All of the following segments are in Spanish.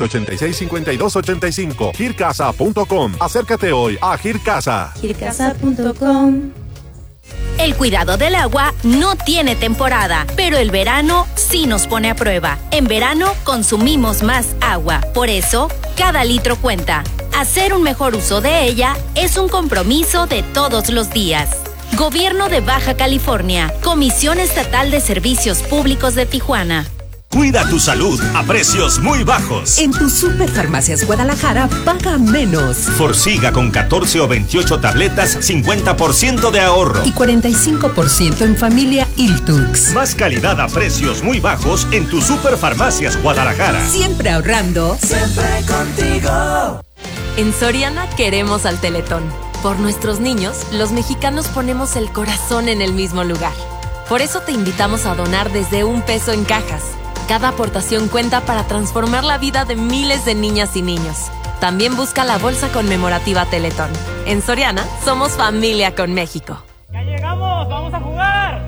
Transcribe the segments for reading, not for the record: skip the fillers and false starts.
686-5285. Gircasa.com. Acércate hoy a Gircasa. Gircasa.com. El cuidado del agua no tiene temporada, pero el verano sí nos pone a prueba. En verano consumimos más agua, por eso cada litro cuenta. Hacer un mejor uso de ella es un compromiso de todos los días. Gobierno de Baja California, Comisión Estatal de Servicios Públicos de Tijuana. Cuida tu salud a precios muy bajos. En tu Superfarmacias Guadalajara paga menos. Forxiga con 14 o 28 tabletas, 50% de ahorro. Y 45% en familia Iltux. Más calidad a precios muy bajos en tu Superfarmacias Guadalajara. Siempre ahorrando. Siempre contigo. En Soriana queremos al Teletón. Por nuestros niños, los mexicanos ponemos el corazón en el mismo lugar. Por eso te invitamos a donar desde $1 en cajas. Cada aportación cuenta para transformar la vida de miles de niñas y niños. También busca la bolsa conmemorativa Teletón. En Soriana, somos familia con México. ¡Ya llegamos! ¡Vamos a jugar!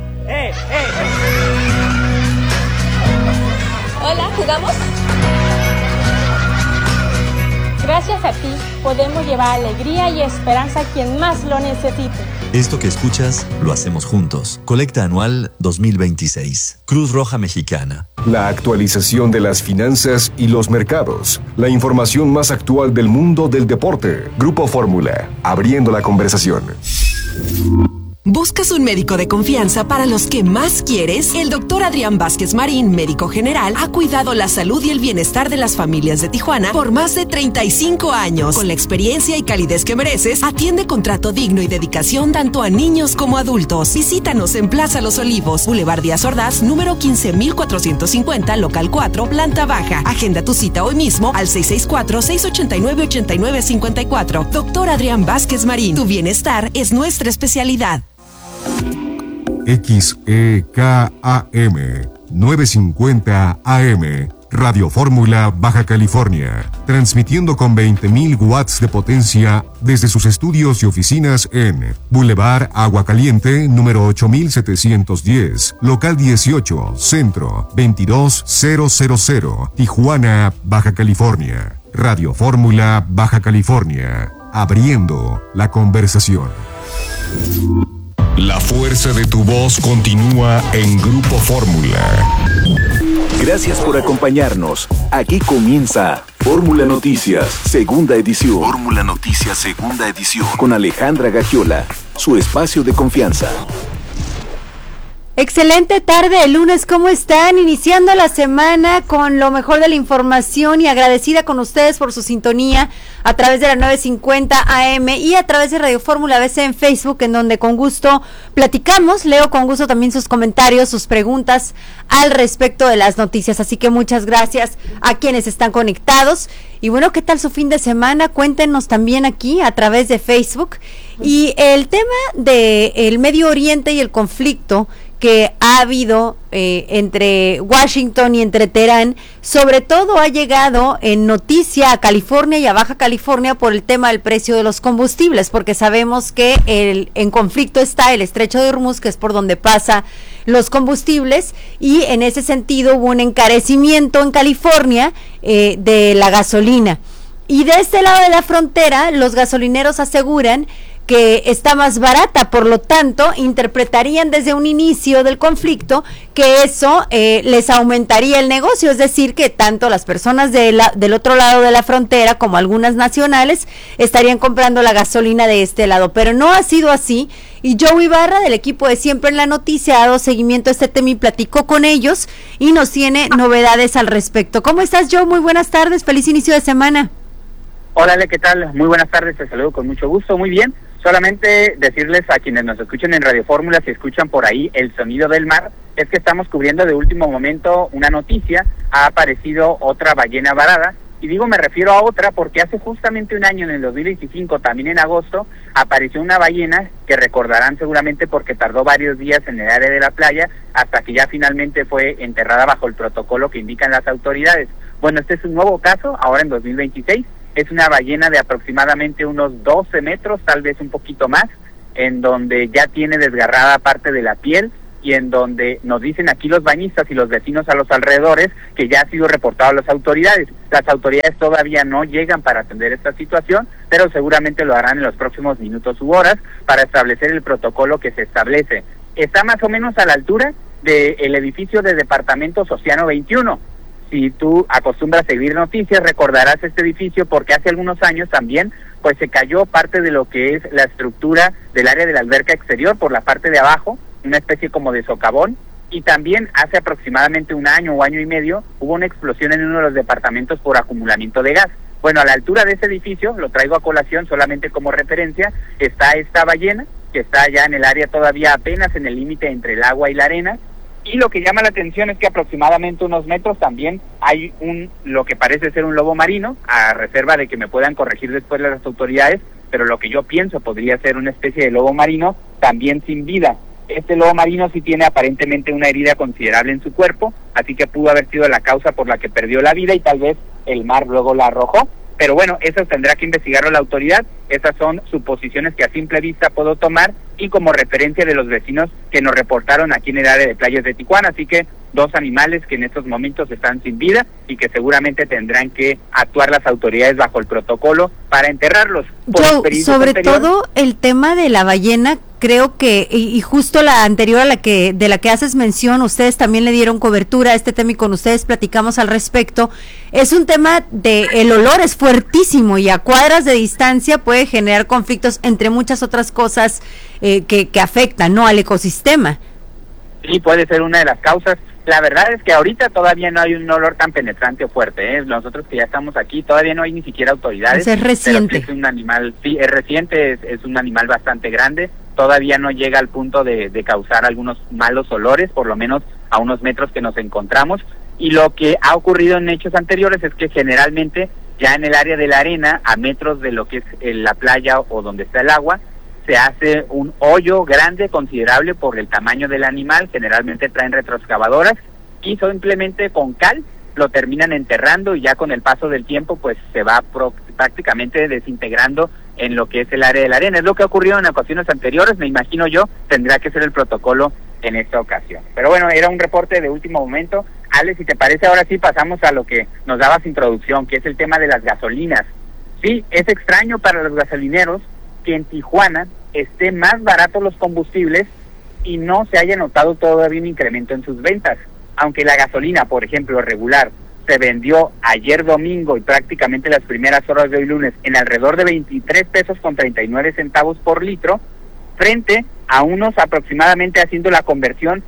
Hola, ¿jugamos? Gracias a ti, podemos llevar alegría y esperanza a quien más lo necesite. Esto que escuchas, lo hacemos juntos. Colecta Anual 2026. Cruz Roja Mexicana. La actualización de las finanzas y los mercados. La información más actual del mundo del deporte. Grupo Fórmula. Abriendo la conversación. ¿Buscas un médico de confianza para los que más quieres? El doctor Adrián Vázquez Marín, médico general, ha cuidado la salud y el bienestar de las familias de Tijuana por más de 35 años. Con la experiencia y calidez que mereces, atiende con trato digno y dedicación tanto a niños como adultos. Visítanos en Plaza Los Olivos, Boulevard Díaz Ordaz, número 15450, local 4, planta baja. Agenda tu cita hoy mismo al 664-689-8954. Doctor Adrián Vázquez Marín, tu bienestar es nuestra especialidad. XEKAM 950 AM Radio Fórmula Baja California, transmitiendo con 20.000 watts de potencia desde sus estudios y oficinas en Boulevard Agua Caliente, número 8710, local 18, centro 22000, Tijuana, Baja California. Radio Fórmula Baja California, abriendo la conversación. La fuerza de tu voz continúa en Grupo Fórmula. Gracias por acompañarnos. Aquí comienza Fórmula Noticias, segunda edición. Fórmula Noticias, segunda edición. Con Alejandra Gagiola, su espacio de confianza. Excelente tarde el lunes, ¿cómo están? Iniciando la semana con lo mejor de la información y agradecida con ustedes por su sintonía a través de la 950 AM y a través de Radio Fórmula BC en Facebook, en donde con gusto platicamos, leo con gusto también sus comentarios, sus preguntas al respecto de las noticias, así que muchas gracias a quienes están conectados. Y bueno, ¿qué tal su fin de semana? Cuéntenos también aquí a través de Facebook. Y el tema del Medio Oriente y el conflicto que ha habido entre Washington y entre Teherán, sobre todo ha llegado en noticia a California y a Baja California por el tema del precio de los combustibles, porque sabemos que en conflicto está el Estrecho de Hormuz, que es por donde pasa los combustibles, y en ese sentido hubo un encarecimiento en California de la gasolina. Y de este lado de la frontera, los gasolineros aseguran que está más barata, por lo tanto, interpretarían desde un inicio del conflicto que eso les aumentaría el negocio, es decir, que tanto las personas del otro lado de la frontera como algunas nacionales estarían comprando la gasolina de este lado, pero no ha sido así, y Joe Ibarra del equipo de Siempre en la Noticia ha dado seguimiento a este tema y platicó con ellos y nos tiene novedades al respecto. ¿Cómo estás, Joe? Muy buenas tardes, feliz inicio de semana. Hola, Ale, ¿qué tal? Muy buenas tardes, te saludo con mucho gusto, muy bien. Solamente decirles a quienes nos escuchan en Radio Fórmula, si escuchan por ahí el sonido del mar, es que estamos cubriendo de último momento una noticia. Ha aparecido otra ballena varada, y digo, me refiero a otra porque hace justamente un año, en el 2025, también en agosto, apareció una ballena que recordarán seguramente porque tardó varios días en el área de la playa hasta que ya finalmente fue enterrada bajo el protocolo que indican las autoridades. Bueno, este es un nuevo caso, ahora en 2026, es una ballena de aproximadamente unos 12 metros, tal vez un poquito más, en donde ya tiene desgarrada parte de la piel, y en donde nos dicen aquí los bañistas y los vecinos a los alrededores que ya ha sido reportado a las autoridades. Las autoridades todavía no llegan para atender esta situación, pero seguramente lo harán en los próximos minutos u horas para establecer el protocolo que se establece. Está más o menos a la altura del edificio de departamentos Océano 21. Si tú acostumbras a seguir noticias, recordarás este edificio porque hace algunos años también pues se cayó parte de lo que es la estructura del área de la alberca exterior por la parte de abajo, una especie como de socavón, y también hace aproximadamente un año o año y medio hubo una explosión en uno de los departamentos por acumulamiento de gas. Bueno, a la altura de ese edificio, lo traigo a colación solamente como referencia, está esta ballena, que está ya en el área todavía apenas en el límite entre el agua y la arena, y lo que llama la atención es que aproximadamente unos metros también hay lo que parece ser un lobo marino, a reserva de que me puedan corregir después las autoridades, pero lo que yo pienso podría ser una especie de lobo marino también sin vida. Este lobo marino sí tiene aparentemente una herida considerable en su cuerpo, así que pudo haber sido la causa por la que perdió la vida y tal vez el mar luego la arrojó. Pero bueno, eso tendrá que investigarlo la autoridad. Esas son suposiciones que a simple vista puedo tomar y como referencia de los vecinos que nos reportaron aquí en el área de playas de Tijuana. Así que 2 animales que en estos momentos están sin vida y que seguramente tendrán que actuar las autoridades bajo el protocolo para enterrarlos. Sobre todo el tema de la ballena, creo que, y justo la anterior a de la que haces mención, ustedes también le dieron cobertura a este tema y con ustedes platicamos al respecto, es un tema de el olor es fuertísimo y a cuadras de distancia puede generar conflictos entre muchas otras cosas que afectan, ¿no?, al ecosistema. Sí, puede ser una de las causas. La verdad es que ahorita todavía no hay un olor tan penetrante o fuerte, ¿eh? Nosotros que ya estamos aquí, todavía no hay ni siquiera autoridades. Es reciente. Pero es un animal, sí, es reciente, es un animal bastante grande, todavía no llega al punto de causar algunos malos olores, por lo menos a unos metros que nos encontramos, y lo que ha ocurrido en hechos anteriores es que generalmente ya en el área de la arena, a metros de lo que es la playa o donde está el agua, se hace un hoyo grande, considerable por el tamaño del animal, generalmente traen retroexcavadoras y simplemente con cal lo terminan enterrando y ya con el paso del tiempo pues se va prácticamente desintegrando en lo que es el área de la arena. Es lo que ha ocurrido en ocasiones anteriores, me imagino yo, tendrá que ser el protocolo en esta ocasión. Pero bueno, era un reporte de último momento. Ale, si te parece, ahora sí pasamos a lo que nos dabas introducción, que es el tema de las gasolinas. Sí, es extraño para los gasolineros que en Tijuana esté más barato los combustibles y no se haya notado todavía un incremento en sus ventas. Aunque la gasolina, por ejemplo, regular, se vendió ayer domingo y prácticamente las primeras horas de hoy lunes en alrededor de 23 pesos con 39 centavos por litro, frente a unos aproximadamente, haciendo la conversión,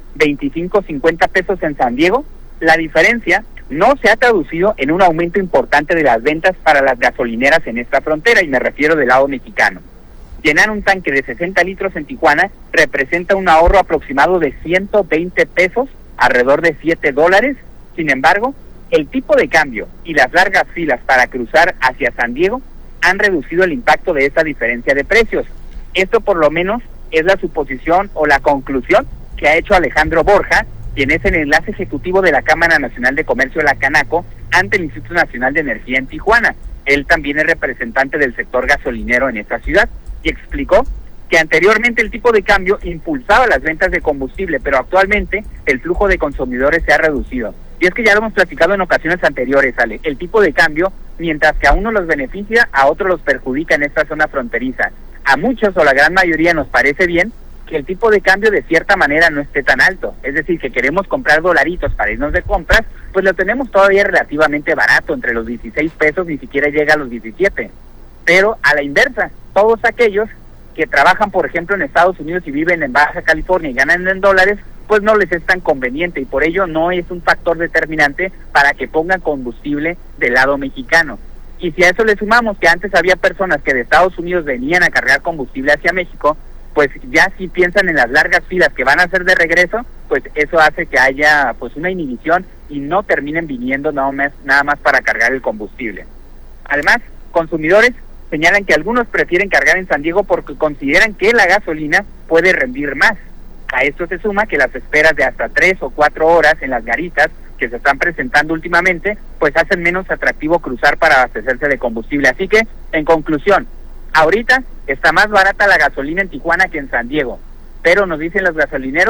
25-50 pesos en San Diego, la diferencia no se ha traducido en un aumento importante de las ventas para las gasolineras en esta frontera, y me refiero del lado mexicano. Llenar un tanque de 60 litros en Tijuana representa un ahorro aproximado de 120 pesos, alrededor de $7. Sin embargo, el tipo de cambio y las largas filas para cruzar hacia San Diego han reducido el impacto de esta diferencia de precios. Esto por lo menos es la suposición o la conclusión que ha hecho Alejandro Borja, quien es el enlace ejecutivo de la Cámara Nacional de Comercio de la Canaco ante el Instituto Nacional de Energía en Tijuana. Él también es representante del sector gasolinero en esta ciudad y explicó que anteriormente el tipo de cambio impulsaba las ventas de combustible, pero actualmente el flujo de consumidores se ha reducido. Y es que ya lo hemos platicado en ocasiones anteriores, Ale, el tipo de cambio, mientras que a unos los beneficia, a otros los perjudica en esta zona fronteriza. A muchos o la gran mayoría nos parece bien que el tipo de cambio de cierta manera no esté tan alto, es decir, que queremos comprar dolaritos para irnos de compras, pues lo tenemos todavía relativamente barato, entre los 16 pesos, ni siquiera llega a los 17. Pero a la inversa, todos aquellos que trabajan, por ejemplo, en Estados Unidos y viven en Baja California y ganan en dólares, pues no les es tan conveniente y por ello no es un factor determinante para que pongan combustible del lado mexicano. Y si a eso le sumamos que antes había personas que de Estados Unidos venían a cargar combustible hacia México, pues ya si piensan en las largas filas que van a hacer de regreso, pues eso hace que haya pues una inhibición y no terminen viniendo nada más para cargar el combustible. Además, consumidores señalan que algunos prefieren cargar en San Diego porque consideran que la gasolina puede rendir más. A esto se suma que las esperas de hasta 3 o 4 horas en las garitas que se están presentando últimamente, pues hacen menos atractivo cruzar para abastecerse de combustible. Así que, en conclusión, ahorita está más barata la gasolina en Tijuana que en San Diego, pero nos dicen los gasolineros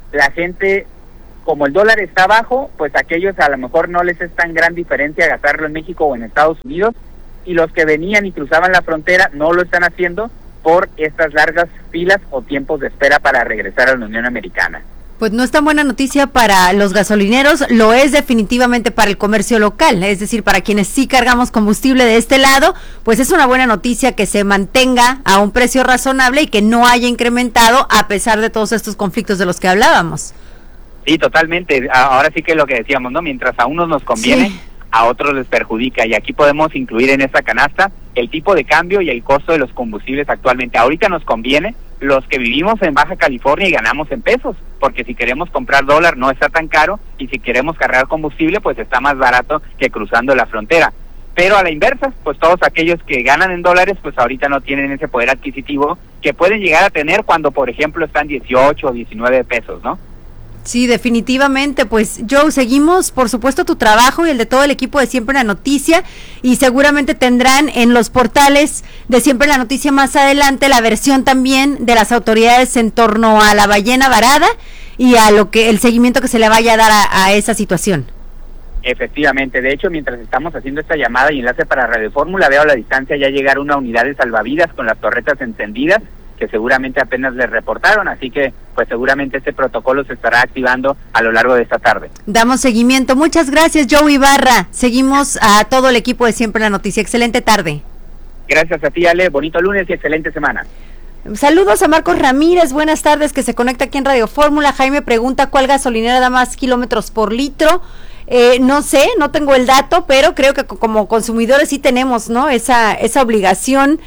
la gente, como el dólar está bajo, pues aquellos a lo mejor no les es tan gran diferencia gastarlo en México o en Estados Unidos, y los que venían y cruzaban la frontera no lo están haciendo por estas largas filas o tiempos de espera para regresar a la Unión Americana. Pues no es tan buena noticia para los gasolineros, lo es definitivamente para el comercio local, es decir, para quienes sí cargamos combustible de este lado, pues es una buena noticia que se mantenga a un precio razonable y que no haya incrementado a pesar de todos estos conflictos de los que hablábamos. Sí, totalmente, ahora sí que lo que decíamos, ¿no? Mientras a unos nos conviene, sí, a otros les perjudica, y aquí podemos incluir en esta canasta el tipo de cambio y el costo de los combustibles actualmente. Ahorita nos conviene los que vivimos en Baja California y ganamos en pesos, porque si queremos comprar dólar no está tan caro, y si queremos cargar combustible pues está más barato que cruzando la frontera. Pero a la inversa, pues todos aquellos que ganan en dólares pues ahorita no tienen ese poder adquisitivo que pueden llegar a tener cuando por ejemplo están 18 o 19 pesos, ¿no? Sí, definitivamente. Pues Joe, seguimos por supuesto tu trabajo y el de todo el equipo de Siempre la Noticia, y seguramente tendrán en los portales de Siempre la Noticia más adelante la versión también de las autoridades en torno a la ballena varada y a lo que el seguimiento que se le vaya a dar a esa situación. Efectivamente, de hecho mientras estamos haciendo esta llamada y enlace para Radio Fórmula, veo a la distancia ya llegar una unidad de salvavidas con las torretas encendidas, que seguramente apenas les reportaron, así que pues seguramente este protocolo se estará activando a lo largo de esta tarde. Damos seguimiento. Muchas gracias, Joe Ibarra. Seguimos a todo el equipo de Siempre la Noticia. Excelente tarde. Gracias a ti, Ale. Bonito lunes y excelente semana. Saludos a Marcos Ramírez, buenas tardes, que se conecta aquí en Radio Fórmula. Jaime pregunta cuál gasolinera da más kilómetros por litro. No sé, no tengo el dato, pero creo que como consumidores sí tenemos, ¿no? Esa obligación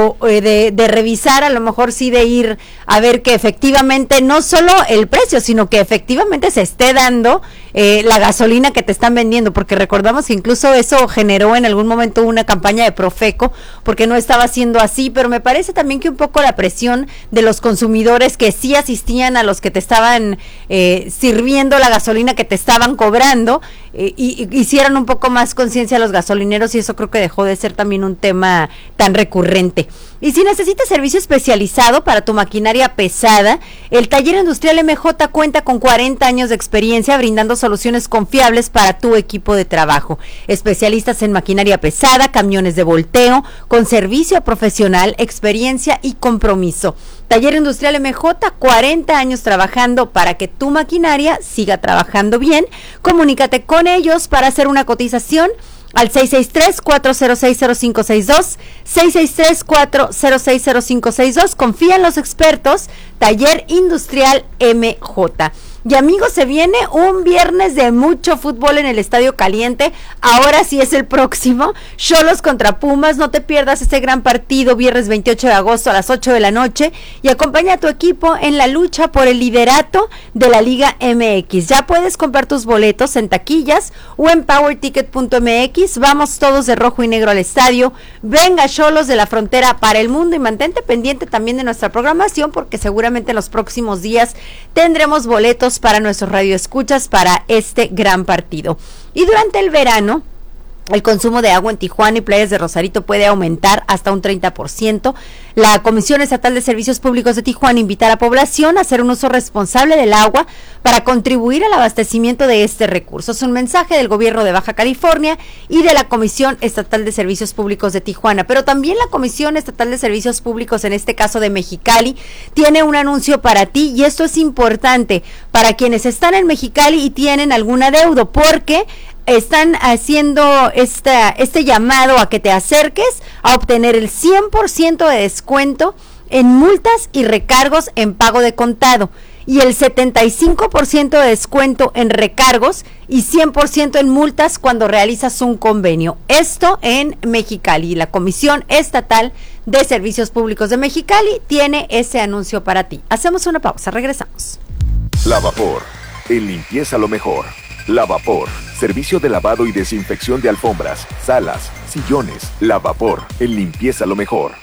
de revisar, a lo mejor sí de ir a ver que efectivamente no solo el precio, sino que efectivamente se esté dando la gasolina que te están vendiendo, porque recordamos que incluso eso generó en algún momento una campaña de Profeco, porque no estaba siendo así, pero me parece también que un poco la presión de los consumidores que sí asistían a los que te estaban sirviendo la gasolina que te estaban cobrando, y hicieran un poco más conciencia a los gasolineros, y eso creo que dejó de ser también un tema tan recurrente. Y si necesitas servicio especializado para tu maquinaria pesada, el Taller Industrial MJ cuenta con 40 años de experiencia brindando soluciones confiables para tu equipo de trabajo. Especialistas en maquinaria pesada, camiones de volteo, con servicio profesional, experiencia y compromiso. Taller Industrial MJ, 40 años trabajando para que tu maquinaria siga trabajando bien. Comunícate con ellos para hacer una cotización al 663-406-0562, 663-406-0562. Confía en los expertos. Taller Industrial MJ. Y amigos, se viene un viernes de mucho fútbol en el Estadio Caliente. Ahora sí es el próximo, Xolos contra Pumas. No te pierdas este gran partido, viernes 28 de agosto a las 8 de la noche, y acompaña a tu equipo en la lucha por el liderato de la Liga MX. Ya puedes comprar tus boletos en taquillas o en powerticket.mx. Vamos todos de rojo y negro al estadio. Venga, Xolos de la frontera para el mundo, y mantente pendiente también de nuestra programación, porque seguramente en los próximos días tendremos boletos para nuestros radioescuchas para este gran partido. Y durante el verano, el consumo de agua en Tijuana y playas de Rosarito puede aumentar hasta un 30%. La Comisión Estatal de Servicios Públicos de Tijuana invita a la población a hacer un uso responsable del agua para contribuir al abastecimiento de este recurso. Es un mensaje del gobierno de Baja California y de la Comisión Estatal de Servicios Públicos de Tijuana, pero también la Comisión Estatal de Servicios Públicos, en este caso de Mexicali, tiene un anuncio para ti, y esto es importante para quienes están en Mexicali y tienen algún adeudo, porque están haciendo este llamado a que te acerques a obtener el 100% de descuento en multas y recargos en pago de contado, y el 75% de descuento en recargos y 100% en multas cuando realizas un convenio. Esto en Mexicali. La Comisión Estatal de Servicios Públicos de Mexicali tiene ese anuncio para ti. Hacemos una pausa, regresamos. Lavapor, en limpieza lo mejor. Lavapor, servicio de lavado y desinfección de alfombras, salas, sillones. Lavapor, en limpieza lo mejor.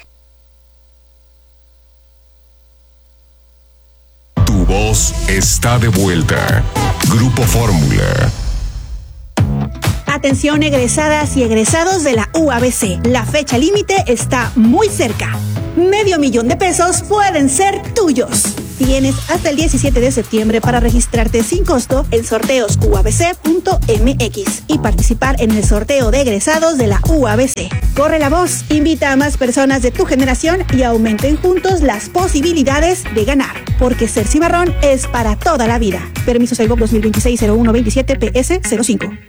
Tu voz está de vuelta. Grupo Fórmula. Atención, egresadas y egresados de la UABC. La fecha límite está muy cerca. $500,000 pueden ser tuyos. Tienes hasta el 17 de septiembre para registrarte sin costo en sorteosuabc.mx y participar en el sorteo de egresados de la UABC. Corre la voz, invita a más personas de tu generación y aumenten juntos las posibilidades de ganar. Porque ser cimarrón es para toda la vida. Permiso SAIGOP 2026-0127-PS05.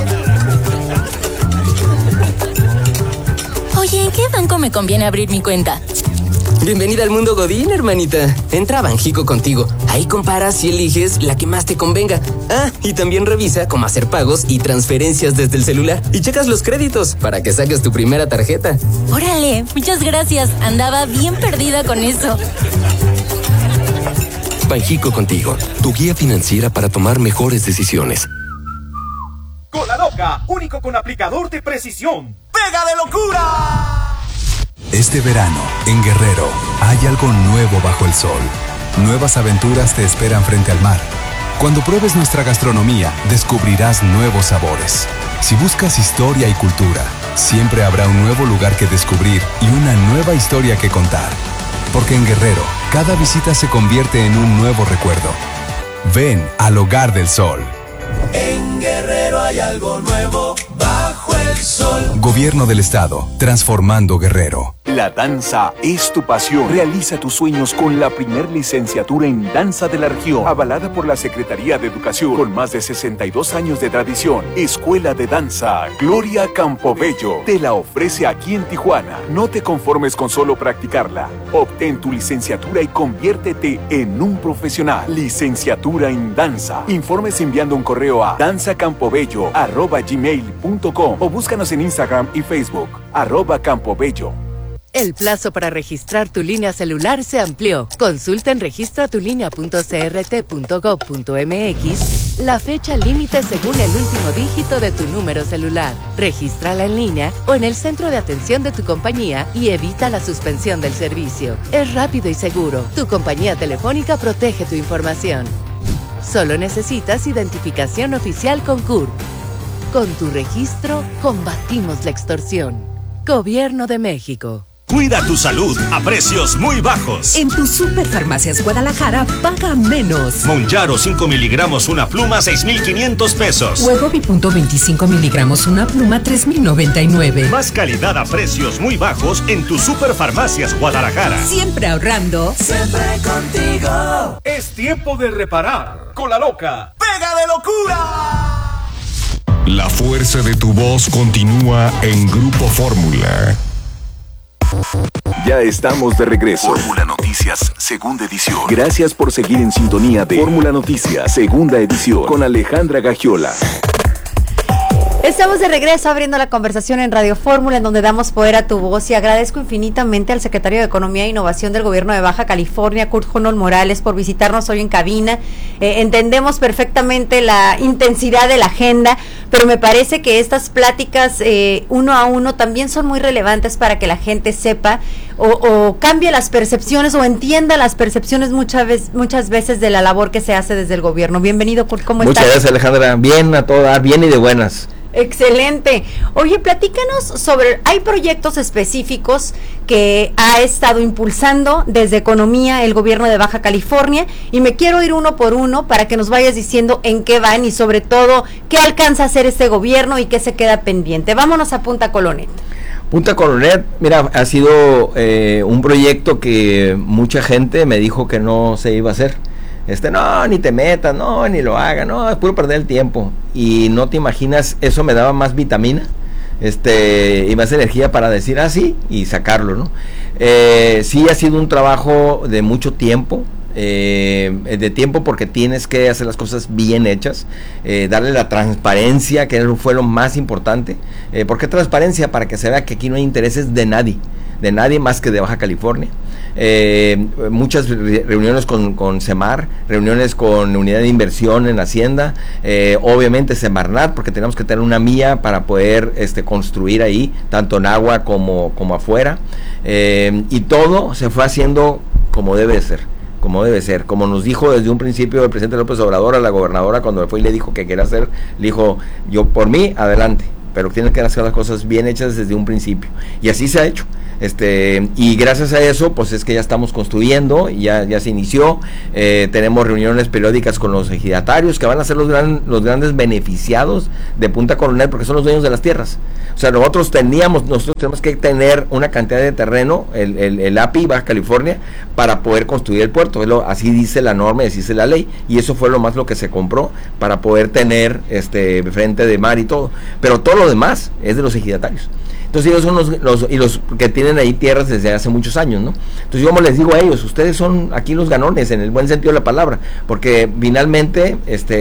Oye, ¿en qué banco me conviene abrir mi cuenta? Bienvenida al mundo Godín, hermanita. Entra a Banjico contigo. Ahí comparas y eliges la que más te convenga. Ah, y también revisa cómo hacer pagos y transferencias desde el celular. Y checas los créditos para que saques tu primera tarjeta. Órale, muchas gracias. Andaba bien perdida con eso. Banjico contigo, tu guía financiera para tomar mejores decisiones. Cola Loca, único con aplicador de precisión. ¡Pega de locura! Este verano, en Guerrero, hay algo nuevo bajo el sol. Nuevas aventuras te esperan frente al mar. Cuando pruebes nuestra gastronomía, descubrirás nuevos sabores. Si buscas historia y cultura, siempre habrá un nuevo lugar que descubrir y una nueva historia que contar. Porque en Guerrero, cada visita se convierte en un nuevo recuerdo. Ven al Hogar del Sol. En Guerrero hay algo nuevo bajo el sol. Gobierno del Estado, transformando Guerrero. La danza es tu pasión. Realiza tus sueños con la primer licenciatura en danza de la región, avalada por la Secretaría de Educación, con más de 62 años de tradición. Escuela de Danza Gloria Campobello te la ofrece aquí en Tijuana. No te conformes con solo practicarla. Obtén tu licenciatura y conviértete en un profesional. Licenciatura en danza. Informes enviando un correo a danzacampobello@gmail.com o búscanos en Instagram y Facebook @Campobello. El plazo para registrar tu línea celular se amplió. Consulta en registratulinea.crt.gov.mx la fecha límite según el último dígito de tu número celular. Regístrala en línea o en el centro de atención de tu compañía y evita la suspensión del servicio. Es rápido y seguro. Tu compañía telefónica protege tu información. Solo necesitas identificación oficial con CURP. Con tu registro, combatimos la extorsión. Gobierno de México. Cuida tu salud a precios muy bajos. En tu Superfarmacias Guadalajara, paga menos. Monjaro 5 miligramos una pluma, 6,500 pesos. Huevo Bipunto 25 miligramos una pluma, 3,099. Más calidad a precios muy bajos en tu Superfarmacias Guadalajara. Siempre ahorrando. Siempre contigo. Es tiempo de reparar. Cola Loca, ¡pega de locura! La fuerza de tu voz continúa en Grupo Fórmula. Ya estamos de regreso. Fórmula Noticias, segunda edición. Gracias por seguir en sintonía de Fórmula Noticias, segunda edición, con Alejandra Gagiola. Estamos de regreso abriendo la conversación en Radio Fórmula, en donde damos poder a tu voz, y agradezco infinitamente al secretario de Economía e Innovación del Gobierno de Baja California, Kurt Johnol Morales, por visitarnos hoy en cabina. Entendemos perfectamente la intensidad de la agenda, pero me parece que estas pláticas uno a uno también son muy relevantes para que la gente sepa o cambie las percepciones o entienda las percepciones muchas veces de la labor que se hace desde el gobierno. Bienvenido, Kurt, ¿cómo estás? Muchas gracias, Alejandra. Bien a todo dar, bien y de buenas. Excelente. Oye, platícanos sobre, hay proyectos específicos que ha estado impulsando desde Economía el gobierno de Baja California, y me quiero ir uno por uno para que nos vayas diciendo en qué van y sobre todo qué alcanza a hacer este gobierno y qué se queda pendiente. Vámonos a Punta Colonet. Punta Colonet, mira, ha sido un proyecto que mucha gente me dijo que no se iba a hacer. No, ni te metas, no, ni lo haga, no, es puro perder el tiempo. Y no te imaginas, eso me daba más vitamina, y más energía para decir sí y sacarlo, ¿no? Sí ha sido un trabajo de mucho tiempo, porque tienes que hacer las cosas bien hechas, darle la transparencia, que fue lo más importante. ¿Por qué transparencia? Para que se vea que aquí no hay intereses de nadie más que de Baja California. Muchas reuniones con Semar, reuniones con Unidad de Inversión en Hacienda, obviamente Semarnat, porque tenemos que tener una mía para poder construir ahí, tanto en agua como afuera, y todo se fue haciendo como debe ser, como nos dijo desde un principio el presidente López Obrador a la gobernadora cuando fue y le dijo que quería hacer, le dijo, yo por mí, adelante, pero tienes que hacer las cosas bien hechas desde un principio, y así se ha hecho. Y gracias a eso, pues es que ya estamos construyendo, ya se inició, tenemos reuniones periódicas con los ejidatarios, que van a ser los grandes beneficiados de Punta Coronel, porque son los dueños de las tierras. O sea, nosotros tenemos que tener una cantidad de terreno, el API, Baja California, para poder construir el puerto. Así dice la norma, así dice la ley, y eso fue lo que se compró para poder tener frente de mar y todo. Pero todo lo demás es de los ejidatarios. Entonces ellos son los que tienen ahí tierras desde hace muchos años, ¿no? Entonces yo como les digo a ellos, ustedes son aquí los ganones, en el buen sentido de la palabra, porque finalmente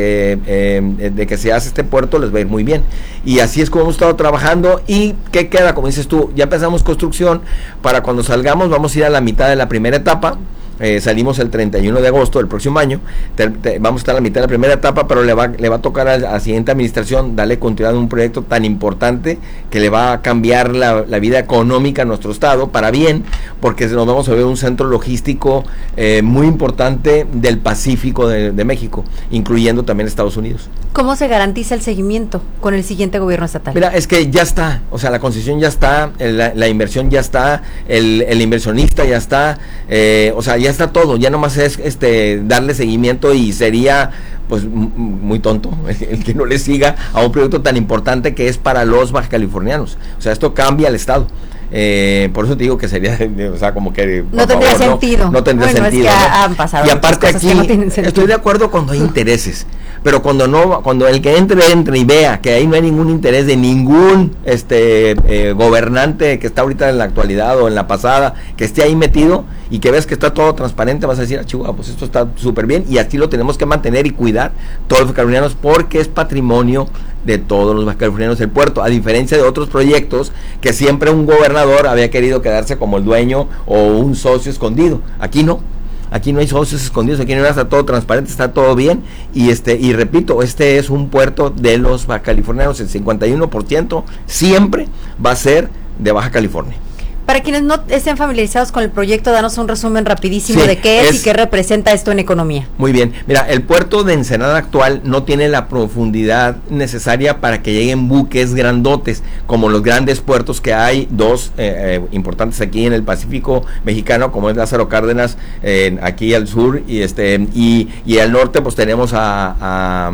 de que se hace este puerto les va a ir muy bien. Y así es como hemos estado trabajando. ¿Y qué queda? Como dices tú, ya empezamos construcción, para cuando salgamos vamos a ir a la mitad de la primera etapa. Salimos el 31 de agosto del próximo año, vamos a estar a la mitad de la primera etapa, pero le va a tocar a la siguiente administración darle continuidad a un proyecto tan importante que le va a cambiar la vida económica a nuestro estado para bien, porque nos vamos a ver un centro logístico muy importante del Pacífico de México, incluyendo también Estados Unidos. ¿Cómo se garantiza el seguimiento con el siguiente gobierno estatal? Mira, es que ya está, o sea, la concesión ya está, la inversión ya está, el inversionista ya está, o sea, ya está todo, ya nomás es darle seguimiento, y sería pues muy tonto el que no le siga a un proyecto tan importante que es para los bajacalifornianos. O sea, esto cambia el estado. Por eso te digo que sería, o sea, como que no tendría sentido. No tendría sentido. Es que han pasado. Y aparte aquí estoy de acuerdo cuando hay intereses, pero cuando el que entre y vea que ahí no hay ningún interés de ningún gobernante que está ahorita en la actualidad o en la pasada, que esté ahí metido, y que ves que está todo transparente, vas a decir, Chihuahua, pues esto está súper bien, y así lo tenemos que mantener y cuidar todos los bajacalifornianos, porque es patrimonio de todos los bajacalifornianos el puerto, a diferencia de otros proyectos que siempre un gobernador había querido quedarse como el dueño o un socio escondido. Aquí no hay socios escondidos, aquí no está todo transparente, está todo bien, y repito, es un puerto de los bajacalifornianos, el 51% siempre va a ser de Baja California. Para quienes no estén familiarizados con el proyecto, danos un resumen rapidísimo de qué es y qué representa esto en economía. Muy bien, mira, el puerto de Ensenada actual no tiene la profundidad necesaria para que lleguen buques grandotes, como los grandes puertos que hay, dos importantes aquí en el Pacífico mexicano, como es Lázaro Cárdenas, aquí al sur, y al norte pues tenemos a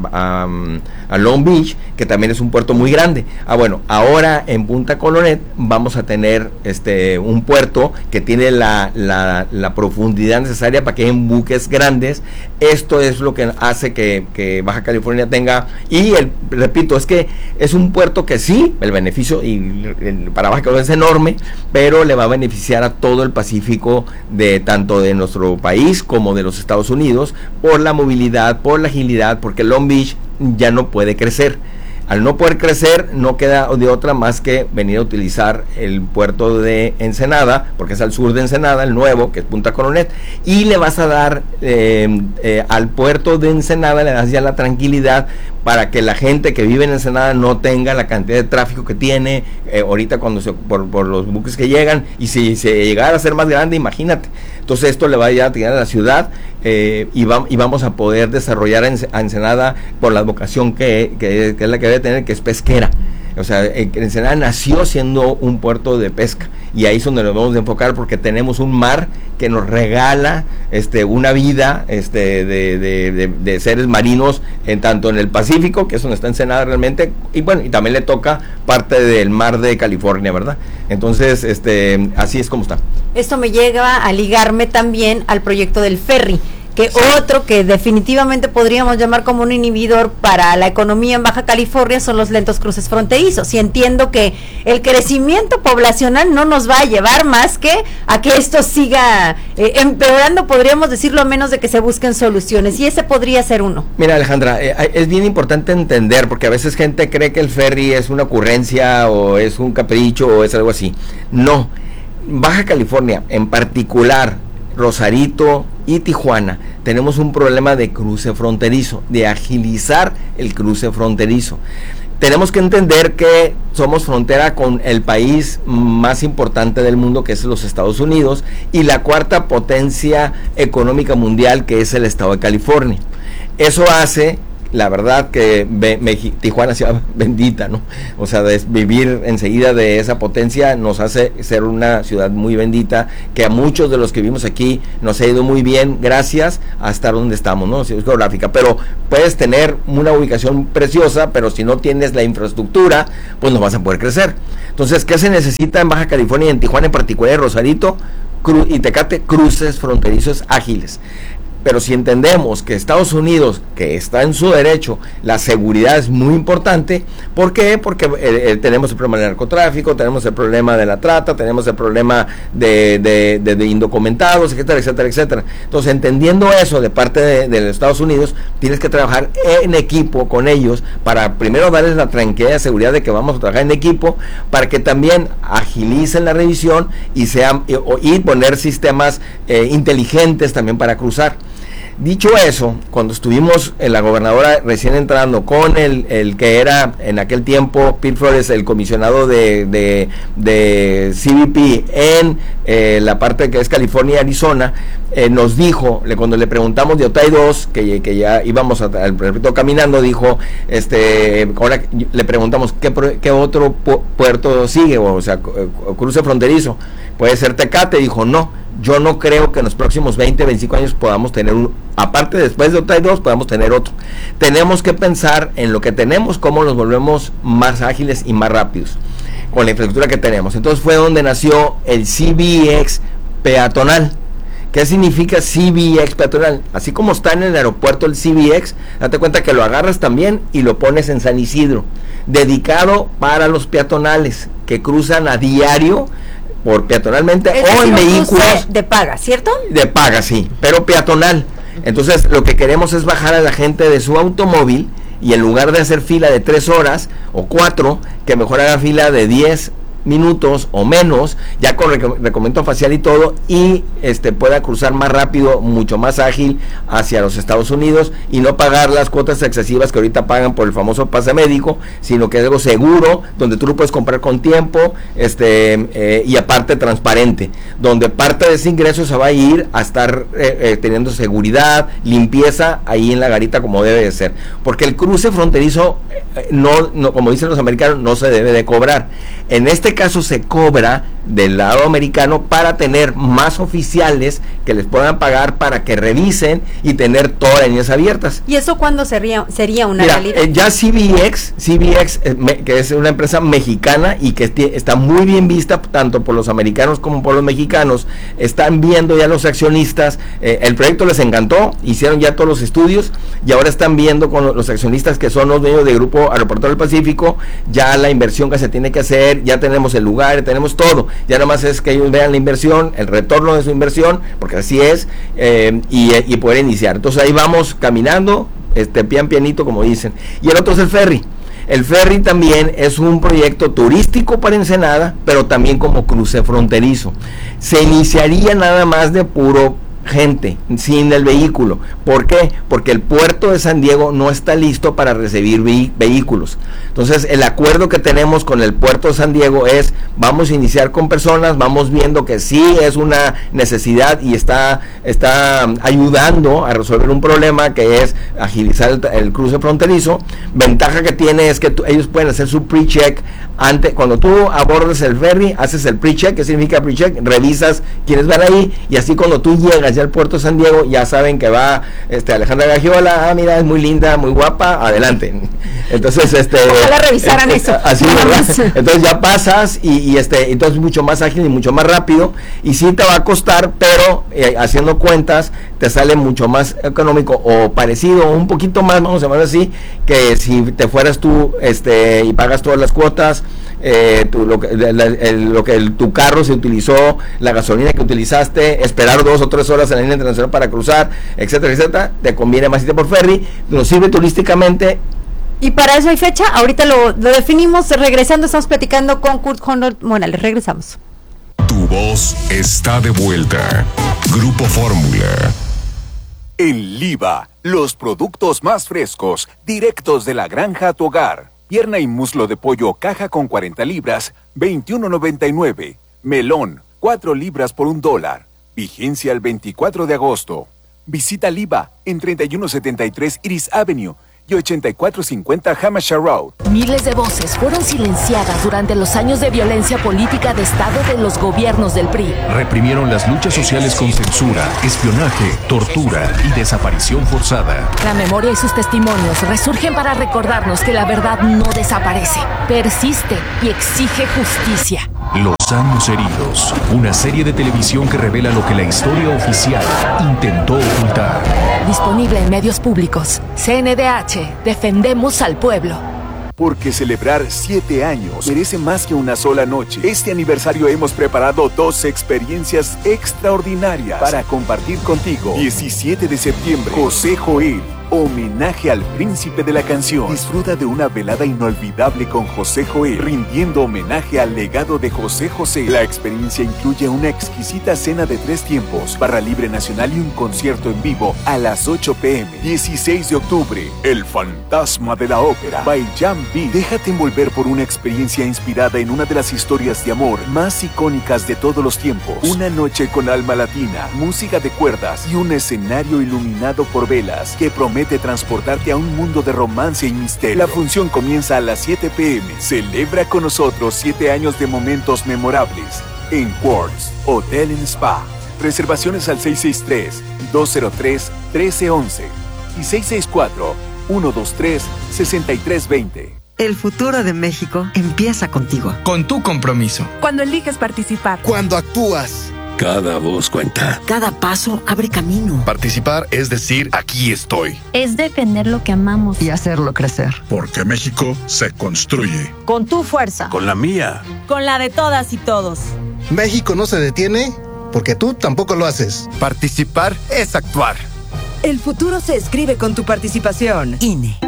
Long Beach, que también es un puerto muy grande. Bueno, ahora en Punta Colonet vamos a tener un puerto que tiene la profundidad necesaria para que haya buques grandes. Esto es lo que hace que Baja California tenga, y repito, es que es un puerto que sí, el beneficio para Baja California es enorme, pero le va a beneficiar a todo el Pacífico, tanto de nuestro país como de los Estados Unidos, por la movilidad, por la agilidad, porque Long Beach ya no puede crecer. Al no poder crecer, no queda de otra más que venir a utilizar el puerto de Ensenada, porque es al sur de Ensenada, el nuevo, que es Punta Colonet, y le vas a dar al puerto de Ensenada, le das ya la tranquilidad para que la gente que vive en Ensenada no tenga la cantidad de tráfico que tiene ahorita por los buques que llegan, y si se llegara a ser más grande, imagínate. Entonces esto le va a llegar a la ciudad, y vamos a poder desarrollar a Ensenada por la vocación que es la que debe tener, que es pesquera. O sea, Ensenada nació siendo un puerto de pesca, y ahí es donde nos vamos a enfocar, porque tenemos un mar que nos regala una vida de seres marinos, tanto en el Pacífico, que es donde está Ensenada realmente, y bueno, y también le toca parte del mar de California, ¿verdad? Entonces, así es como está. Esto me llega a ligarme también al proyecto del ferry, que otro que definitivamente podríamos llamar como un inhibidor para la economía en Baja California son los lentos cruces fronterizos, y entiendo que el crecimiento poblacional no nos va a llevar más que a que esto siga empeorando, podríamos decirlo, a menos de que se busquen soluciones, y ese podría ser uno. Mira, Alejandra, es bien importante entender, porque a veces gente cree que el ferry es una ocurrencia o es un capricho o es algo así. No, Baja California en particular, Rosarito y Tijuana, tenemos un problema de cruce fronterizo, de agilizar el cruce fronterizo. Tenemos que entender que somos frontera con el país más importante del mundo, que es los Estados Unidos, y la cuarta potencia económica mundial, que es el estado de California. Eso hace la verdad que Tijuana ciudad bendita, ¿no? O sea, vivir enseguida de esa potencia nos hace ser una ciudad muy bendita, que a muchos de los que vivimos aquí nos ha ido muy bien gracias a estar donde estamos, ¿no? Ciudad geográfica, pero puedes tener una ubicación preciosa, pero si no tienes la infraestructura, pues no vas a poder crecer. Entonces, ¿qué se necesita en Baja California y en Tijuana en particular, en Rosarito y Tecate? Cruces fronterizos ágiles. Pero si entendemos que Estados Unidos, que está en su derecho, la seguridad es muy importante. ¿Por qué? Porque tenemos el problema del narcotráfico, tenemos el problema de la trata, tenemos el problema de indocumentados, etcétera, etcétera, etcétera. Entonces, entendiendo eso de parte de Estados Unidos, tienes que trabajar en equipo con ellos para primero darles la tranquilidad de seguridad de que vamos a trabajar en equipo, para que también agilicen la revisión y poner sistemas inteligentes también para cruzar. Dicho eso, cuando estuvimos en la gobernadora recién entrando con el que era en aquel tiempo Pete Flores, el comisionado de CBP en la parte que es California y Arizona, nos dijo, cuando le preguntamos de Otay 2, que ya íbamos repito, caminando, dijo, ahora le preguntamos qué otro puerto sigue, o sea, cruce fronterizo, puede ser Tecate. Dijo, no, yo no creo que en los próximos 20, 25 años podamos tener aparte después de Otay 2, podamos tener otro. Tenemos que pensar en lo que tenemos, cómo los volvemos más ágiles y más rápidos con la infraestructura que tenemos. Entonces fue donde nació el CBX peatonal. ¿Qué significa CBX peatonal? Así como está en el aeropuerto el CBX, date cuenta que lo agarras también y lo pones en San Isidro, dedicado para los peatonales que cruzan a diario por peatonalmente o en vehículos de paga, ¿cierto? De paga, sí, pero peatonal. Entonces lo que queremos es bajar a la gente de su automóvil y en lugar de hacer fila de 3 horas o 4, que mejor haga fila de 10 minutos o menos, ya con reconocimiento facial y todo, y pueda cruzar más rápido, mucho más ágil hacia los Estados Unidos y no pagar las cuotas excesivas que ahorita pagan por el famoso pase médico, sino que es algo seguro, donde tú lo puedes comprar con tiempo, y aparte transparente, donde parte de ese ingreso se va a ir a estar teniendo seguridad, limpieza ahí en la garita como debe de ser, porque el cruce fronterizo no, como dicen los americanos, no se debe de cobrar. En este caso se cobra del lado americano para tener más oficiales que les puedan pagar para que revisen y tener todas las líneas abiertas. ¿Y eso cuándo sería una realidad? Ya CBX, que es una empresa mexicana y que está muy bien vista tanto por los americanos como por los mexicanos, están viendo ya los accionistas, el proyecto les encantó, hicieron ya todos los estudios y ahora están viendo con los accionistas que son los dueños del Grupo Aeroportuario del Pacífico, ya la inversión que se tiene que hacer, ya tenemos el lugar, tenemos todo, ya nada más es que ellos vean la inversión, el retorno de su inversión, porque así es, y poder iniciar. Entonces ahí vamos caminando, pianito como dicen. Y el otro es el ferry. El ferry también es un proyecto turístico para Ensenada, pero también como cruce fronterizo. Se iniciaría nada más de puro gente, sin el vehículo. ¿Por qué? Porque el puerto de San Diego no está listo para recibir vehículos. Entonces, el acuerdo que tenemos con el puerto de San Diego es, vamos a iniciar con personas, vamos viendo que sí es una necesidad y está ayudando a resolver un problema que es agilizar el cruce fronterizo. Ventaja que tiene es que ellos pueden hacer su pre-check antes. Cuando tú abordes el ferry, haces el pre-check. ¿Qué significa pre-check? Revisas quiénes van ahí y así cuando tú llegas ya al puerto de San Diego, ya saben que va Alejandra Gagiola, mira, es muy linda, muy guapa, adelante. Entonces, ojalá revisaran eso. Así, ¿verdad? Entonces ya pasas y entonces mucho más ágil y mucho más rápido, y sí te va a costar, pero haciendo cuentas te sale mucho más económico o parecido, un poquito más, vamos a llamarlo así, que si te fueras tú y pagas todas las cuotas, tu carro se utilizó, la gasolina que utilizaste, esperar 2 o 3 horas en la línea internacional para cruzar, etcétera, etcétera, te conviene más irte por ferry, nos sirve turísticamente. Y para eso hay fecha, ahorita lo definimos. Regresando, estamos platicando con Kurt Honor Morales, regresamos. Tu voz está de vuelta. Grupo Fórmula. En Liva, los productos más frescos, directos de la granja a tu hogar. Pierna y muslo de pollo caja con 40 libras, $21.99. Melón, 4 libras por $1. Vigencia el 24 de agosto. Visita Liva en 3173 Iris Avenue y 8450 Hampshire Road. Miles de voces fueron silenciadas durante los años de violencia política de Estado de los gobiernos del PRI. Reprimieron las luchas sociales con censura, espionaje, tortura y desaparición forzada. La memoria y sus testimonios resurgen para recordarnos que la verdad no desaparece, persiste y exige justicia. Los años heridos, una serie de televisión que revela lo que la historia oficial intentó ocultar. Disponible en medios públicos. CNDH, defendemos al pueblo. Porque celebrar 7 años merece más que una sola noche. Este aniversario hemos preparado 2 experiencias extraordinarias para compartir contigo. 17 de septiembre, José Joel. Homenaje al príncipe de la canción. Disfruta de una velada inolvidable con José Joel, rindiendo homenaje al legado de José José. La experiencia incluye una exquisita cena de 3 tiempos, barra libre nacional y un concierto en vivo a las 8 p.m. 16 de octubre, El Fantasma de la Ópera, by Jan B. Déjate envolver por una experiencia inspirada en una de las historias de amor más icónicas de todos los tiempos. Una noche con alma latina, música de cuerdas y un escenario iluminado por velas que promete transportarte a un mundo de romance y misterio. La función comienza a las 7 p.m. Celebra con nosotros 7 años de momentos memorables en Quartz Hotel and Spa. Reservaciones al 663-203-1311 y 664-123-6320. El futuro de México empieza contigo. Con tu compromiso. Cuando eliges participar. Cuando actúas. Cada voz cuenta. Cada paso abre camino. Participar es decir, aquí estoy. Es defender lo que amamos. Y hacerlo crecer. Porque México se construye. Con tu fuerza. Con la mía. Con la de todas y todos. México no se detiene porque tú tampoco lo haces. Participar es actuar. El futuro se escribe con tu participación. INE.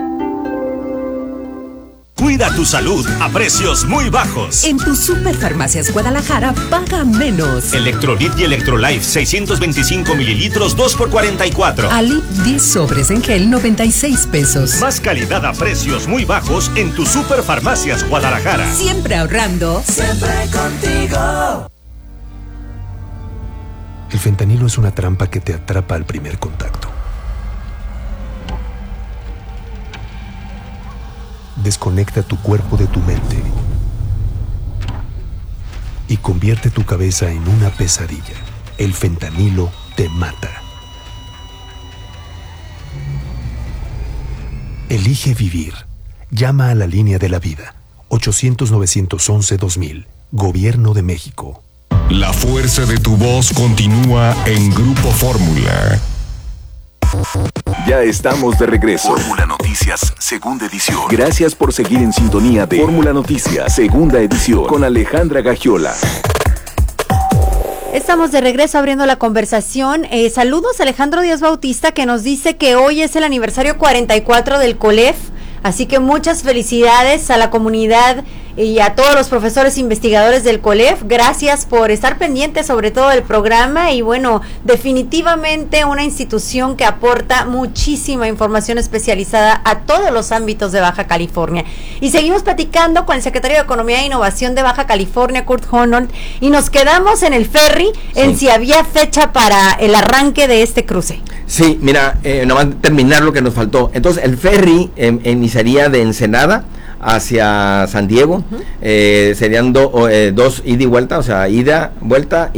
Cuida tu salud a precios muy bajos. En tu Superfarmacias Guadalajara, paga menos. Electrolit y Electrolife 625 mililitros, 2 por 44. Alip 10 sobres en gel, 96 pesos. Más calidad a precios muy bajos en tu Superfarmacias Guadalajara. Siempre ahorrando. Siempre contigo. El fentanilo es una trampa que te atrapa al primer contacto. Desconecta tu cuerpo de tu mente y convierte tu cabeza en una pesadilla. El fentanilo te mata. Elige vivir. Llama a la línea de la vida. 800-911-2000. Gobierno de México. La fuerza de tu voz continúa en Grupo Fórmula. Ya estamos de regreso. Fórmula Noticias, segunda edición. Gracias por seguir en sintonía de Fórmula Noticias, segunda edición, con Alejandra Gagiola. Estamos de regreso abriendo la conversación. Saludos a Alejandro Díaz Bautista, que nos dice que hoy es el aniversario 44 del COLEF. Así que muchas felicidades a la comunidad y a todos los profesores investigadores del COLEF. Gracias por estar pendientes sobre todo del programa y bueno, definitivamente una institución que aporta muchísima información especializada a todos los ámbitos de Baja California. Y seguimos platicando con el secretario de Economía e Innovación de Baja California, Kurt Honnold, y nos quedamos en el ferry, en si había fecha para el arranque de este cruce. Sí, mira, nomás terminar lo que nos faltó. Entonces, el ferry iniciaría de Ensenada hacia San Diego. Serían 2 ida y vuelta, o sea, ida, vuelta.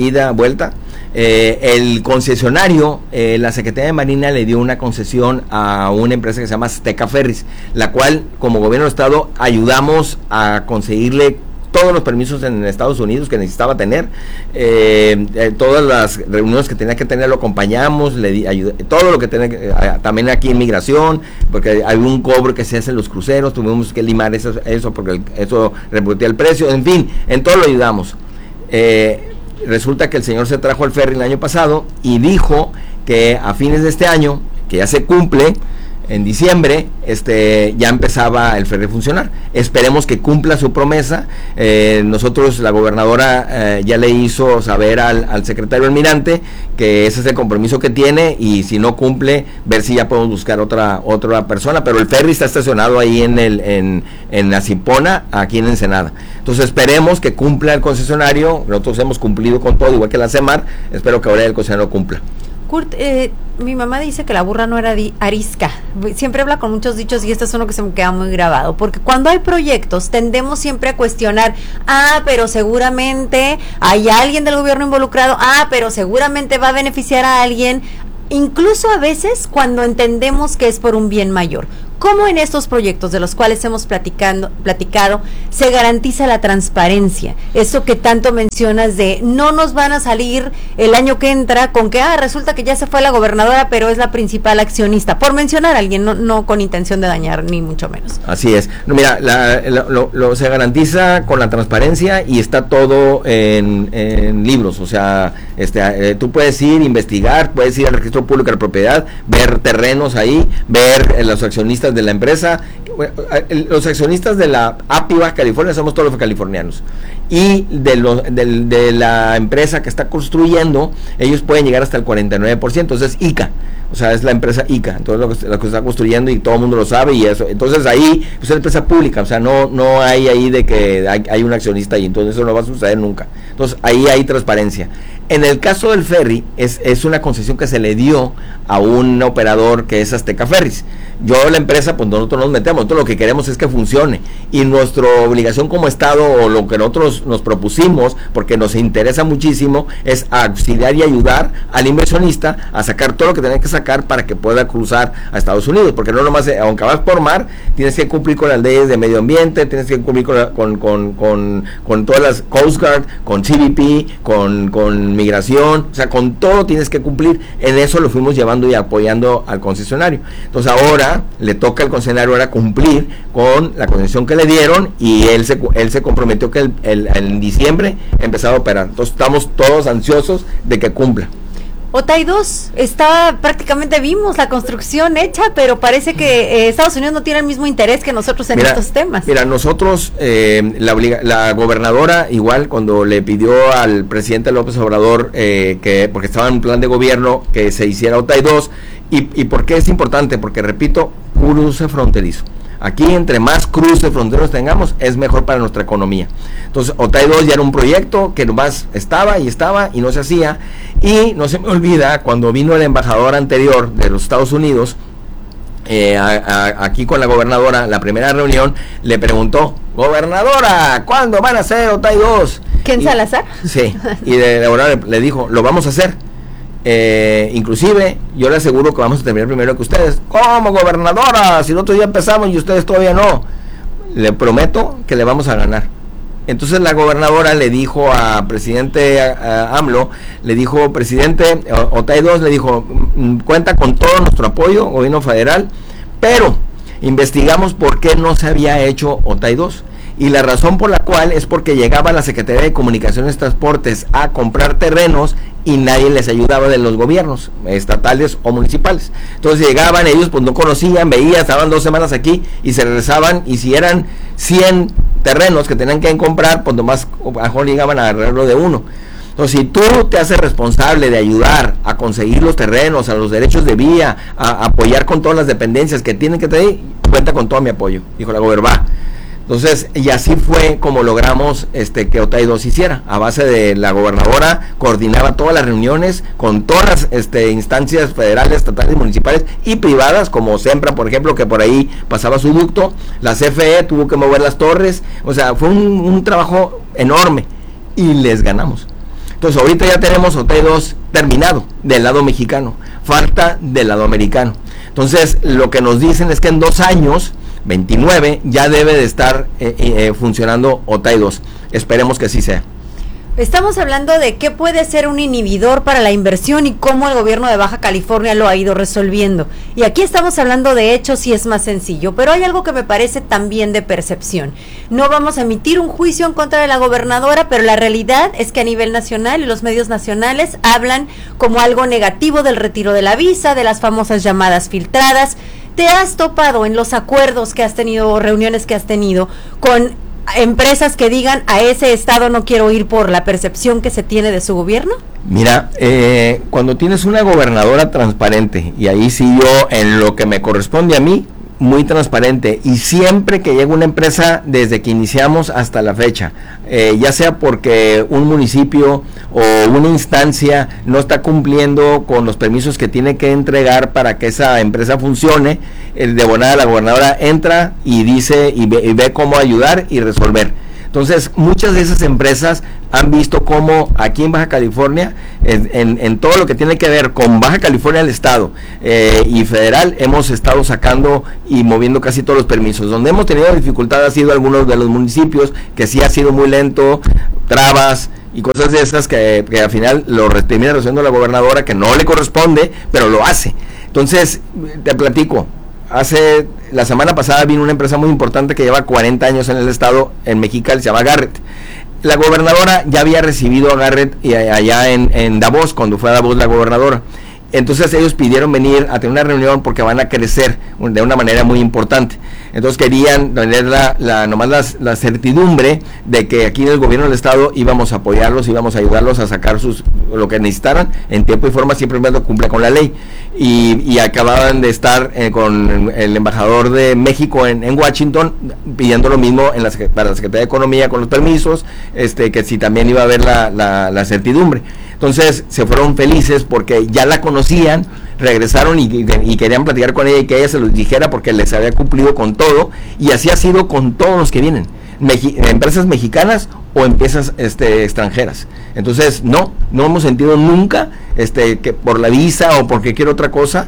El concesionario, la Secretaría de Marina le dio una concesión a una empresa que se llama Azteca Ferries, la cual, como gobierno del estado, ayudamos a conseguirle todos los permisos en Estados Unidos que necesitaba tener, todas las reuniones que tenía que tener lo acompañamos, le ayudé, todo lo que tenía, también aquí en migración, porque hay un cobro que se hace en los cruceros, tuvimos que limar eso porque eso repercutía el precio, en fin, en todo lo ayudamos. Resulta que el señor se trajo al ferry el año pasado y dijo que a fines de este año, que ya se cumple, en diciembre, ya empezaba el ferry a funcionar. Esperemos que cumpla su promesa. Nosotros, la gobernadora ya le hizo saber al secretario almirante que ese es el compromiso que tiene y si no cumple, ver si ya podemos buscar otra persona. Pero el ferry está estacionado ahí en la Cipona, aquí en Ensenada. Entonces esperemos que cumpla el concesionario. Nosotros hemos cumplido con todo, igual que la CEMAR. Espero que ahora el concesionario cumpla. Kurt, Mi mamá dice que la burra no era arisca. Siempre habla con muchos dichos y este es uno que se me queda muy grabado, porque cuando hay proyectos tendemos siempre a cuestionar, pero seguramente hay alguien del gobierno involucrado, pero seguramente va a beneficiar a alguien, incluso a veces cuando entendemos que es por un bien mayor. ¿Cómo en estos proyectos de los cuales hemos platicado se garantiza la transparencia? Eso que tanto mencionas de no nos van a salir el año que entra con que resulta que ya se fue la gobernadora, pero es la principal accionista, por mencionar a alguien, no con intención de dañar, ni mucho menos. Así es. No, mira, se garantiza con la transparencia y está todo en libros, o sea, tú puedes ir, investigar, puedes ir al registro público de la propiedad, ver terrenos ahí, ver los accionistas de la empresa. Los accionistas de la API Baja California somos todos los californianos, y de la empresa que está construyendo, ellos pueden llegar hasta el 49%, entonces ICA, o sea, es la empresa ICA, entonces lo que está construyendo y todo el mundo lo sabe, y eso, entonces ahí pues es empresa pública, o sea, no hay ahí de que hay un accionista ahí, entonces eso no va a suceder nunca, entonces ahí hay transparencia. En el caso del ferry, es una concesión que se le dio a un operador que es Azteca Ferries. Yo, la empresa, pues nosotros nos metemos, nosotros lo que queremos es que funcione, y nuestra obligación como Estado, o lo que nosotros nos propusimos, porque nos interesa muchísimo, es auxiliar y ayudar al inversionista a sacar todo lo que tiene que sacar para que pueda cruzar a Estados Unidos, porque no nomás, aunque vas por mar, tienes que cumplir con las leyes de medio ambiente, tienes que cumplir con todas las Coast Guard, con CBP, con migración, o sea, con todo tienes que cumplir. En eso lo fuimos llevando y apoyando al concesionario. Entonces ahora le toca al concesionario cumplir con la concesión que le dieron, y él se comprometió que en diciembre empezaba a operar. Entonces estamos todos ansiosos de que cumpla. Otay 2 prácticamente vimos la construcción hecha, pero parece que Estados Unidos no tiene el mismo interés que nosotros en estos temas. Mira, nosotros, la gobernadora, igual cuando le pidió al presidente López Obrador, porque estaba en un plan de gobierno, que se hiciera Otay 2, y ¿por qué es importante? Porque, repito, cruce fronterizo. Aquí, entre más cruces fronterizos tengamos, es mejor para nuestra economía. Entonces, Otay 2 ya era un proyecto que nomás estaba y no se hacía. Y no se me olvida, cuando vino el embajador anterior de los Estados Unidos, aquí con la gobernadora, la primera reunión, le preguntó: gobernadora, ¿cuándo van a hacer Otay 2? ¿Ken Salazar? Sí, y la gobernadora le dijo: lo vamos a hacer. Inclusive yo le aseguro que vamos a terminar primero que ustedes. ¿Cómo, gobernadora? Si nosotros ya empezamos y ustedes todavía no. Le prometo que le vamos a ganar. Entonces la gobernadora le dijo a presidente AMLO, le dijo: presidente, Otay 2, le dijo, cuenta con todo nuestro apoyo, gobierno federal, pero investigamos por qué no se había hecho Otay 2. Y la razón por la cual es porque llegaba la Secretaría de Comunicaciones y Transportes a comprar terrenos y nadie les ayudaba de los gobiernos estatales o municipales. Entonces llegaban, ellos pues no conocían, veían, estaban 2 semanas aquí y se regresaban, y si eran 100 terrenos que tenían que comprar, pues nomás a lo mejor llegaban a agarrarlo de uno. Entonces, si tú te haces responsable de ayudar a conseguir los terrenos, a los derechos de vía, a apoyar con todas las dependencias que tienen que tener, cuenta con todo mi apoyo, dijo la gobernadora. Entonces, y así fue como logramos que Otay 2 hiciera. A base de la gobernadora, coordinaba todas las reuniones con todas las instancias federales, estatales, municipales y privadas, como Sempra, por ejemplo, que por ahí pasaba su ducto. La CFE tuvo que mover las torres. O sea, fue un trabajo enorme y les ganamos. Entonces, ahorita ya tenemos Otay 2 terminado del lado mexicano, falta del lado americano. Entonces, lo que nos dicen es que en 2 años, 29, ya debe de estar funcionando Otay 2. Esperemos que así sea. Estamos hablando de qué puede ser un inhibidor para la inversión y cómo el gobierno de Baja California lo ha ido resolviendo. Y aquí estamos hablando de hechos y es más sencillo, pero hay algo que me parece también de percepción. No vamos a emitir un juicio en contra de la gobernadora, pero la realidad es que a nivel nacional y los medios nacionales hablan como algo negativo del retiro de la visa, de las famosas llamadas filtradas. ¿Te has topado en los acuerdos que has tenido o reuniones que has tenido con empresas que digan a ese estado no quiero ir por la percepción que se tiene de su gobierno? Mira, cuando tienes una gobernadora transparente, y ahí sí yo, en lo que me corresponde a mí, muy transparente, y siempre que llega una empresa, desde que iniciamos hasta la fecha, ya sea porque un municipio o una instancia no está cumpliendo con los permisos que tiene que entregar para que esa empresa funcione, de volada la gobernadora entra y dice y ve cómo ayudar y resolver. Entonces, muchas de esas empresas han visto cómo aquí en Baja California, en todo lo que tiene que ver con Baja California, el Estado y federal, hemos estado sacando y moviendo casi todos los permisos. Donde hemos tenido dificultad ha sido algunos de los municipios, que sí ha sido muy lento, trabas y cosas de esas que al final lo termina resolviendo la gobernadora, que no le corresponde, pero lo hace. Entonces, te platico. La semana pasada vino una empresa muy importante que lleva 40 años en el estado, en Mexicali, se llama Garrett. La gobernadora ya había recibido a Garrett allá en Davos, cuando fue a Davos la gobernadora. Entonces ellos pidieron venir a tener una reunión porque van a crecer de una manera muy importante. Entonces querían tener nomás la certidumbre de que aquí en el gobierno del estado íbamos a apoyarlos, íbamos a ayudarlos a sacar lo que necesitaran en tiempo y forma, siempre lo cumple con la ley. Y acababan de estar con el embajador de México en Washington pidiendo lo mismo para la Secretaría de Economía con los permisos, que si también iba a haber la certidumbre. Entonces se fueron felices porque ya la conocían, regresaron y querían platicar con ella y que ella se los dijera porque les había cumplido con todo, y así ha sido con todos los que vienen, empresas mexicanas o empresas extranjeras. Entonces no hemos sentido nunca que por la visa o porque quiero otra cosa,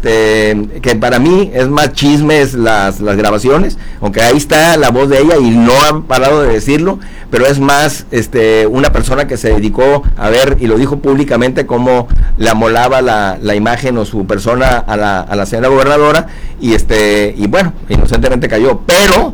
que para mí es más chismes las grabaciones, aunque ahí está la voz de ella y no han parado de decirlo, pero es más una persona que se dedicó a ver, y lo dijo públicamente, cómo le amolaba la imagen o su persona a la señora gobernadora, y bueno, inocentemente cayó, pero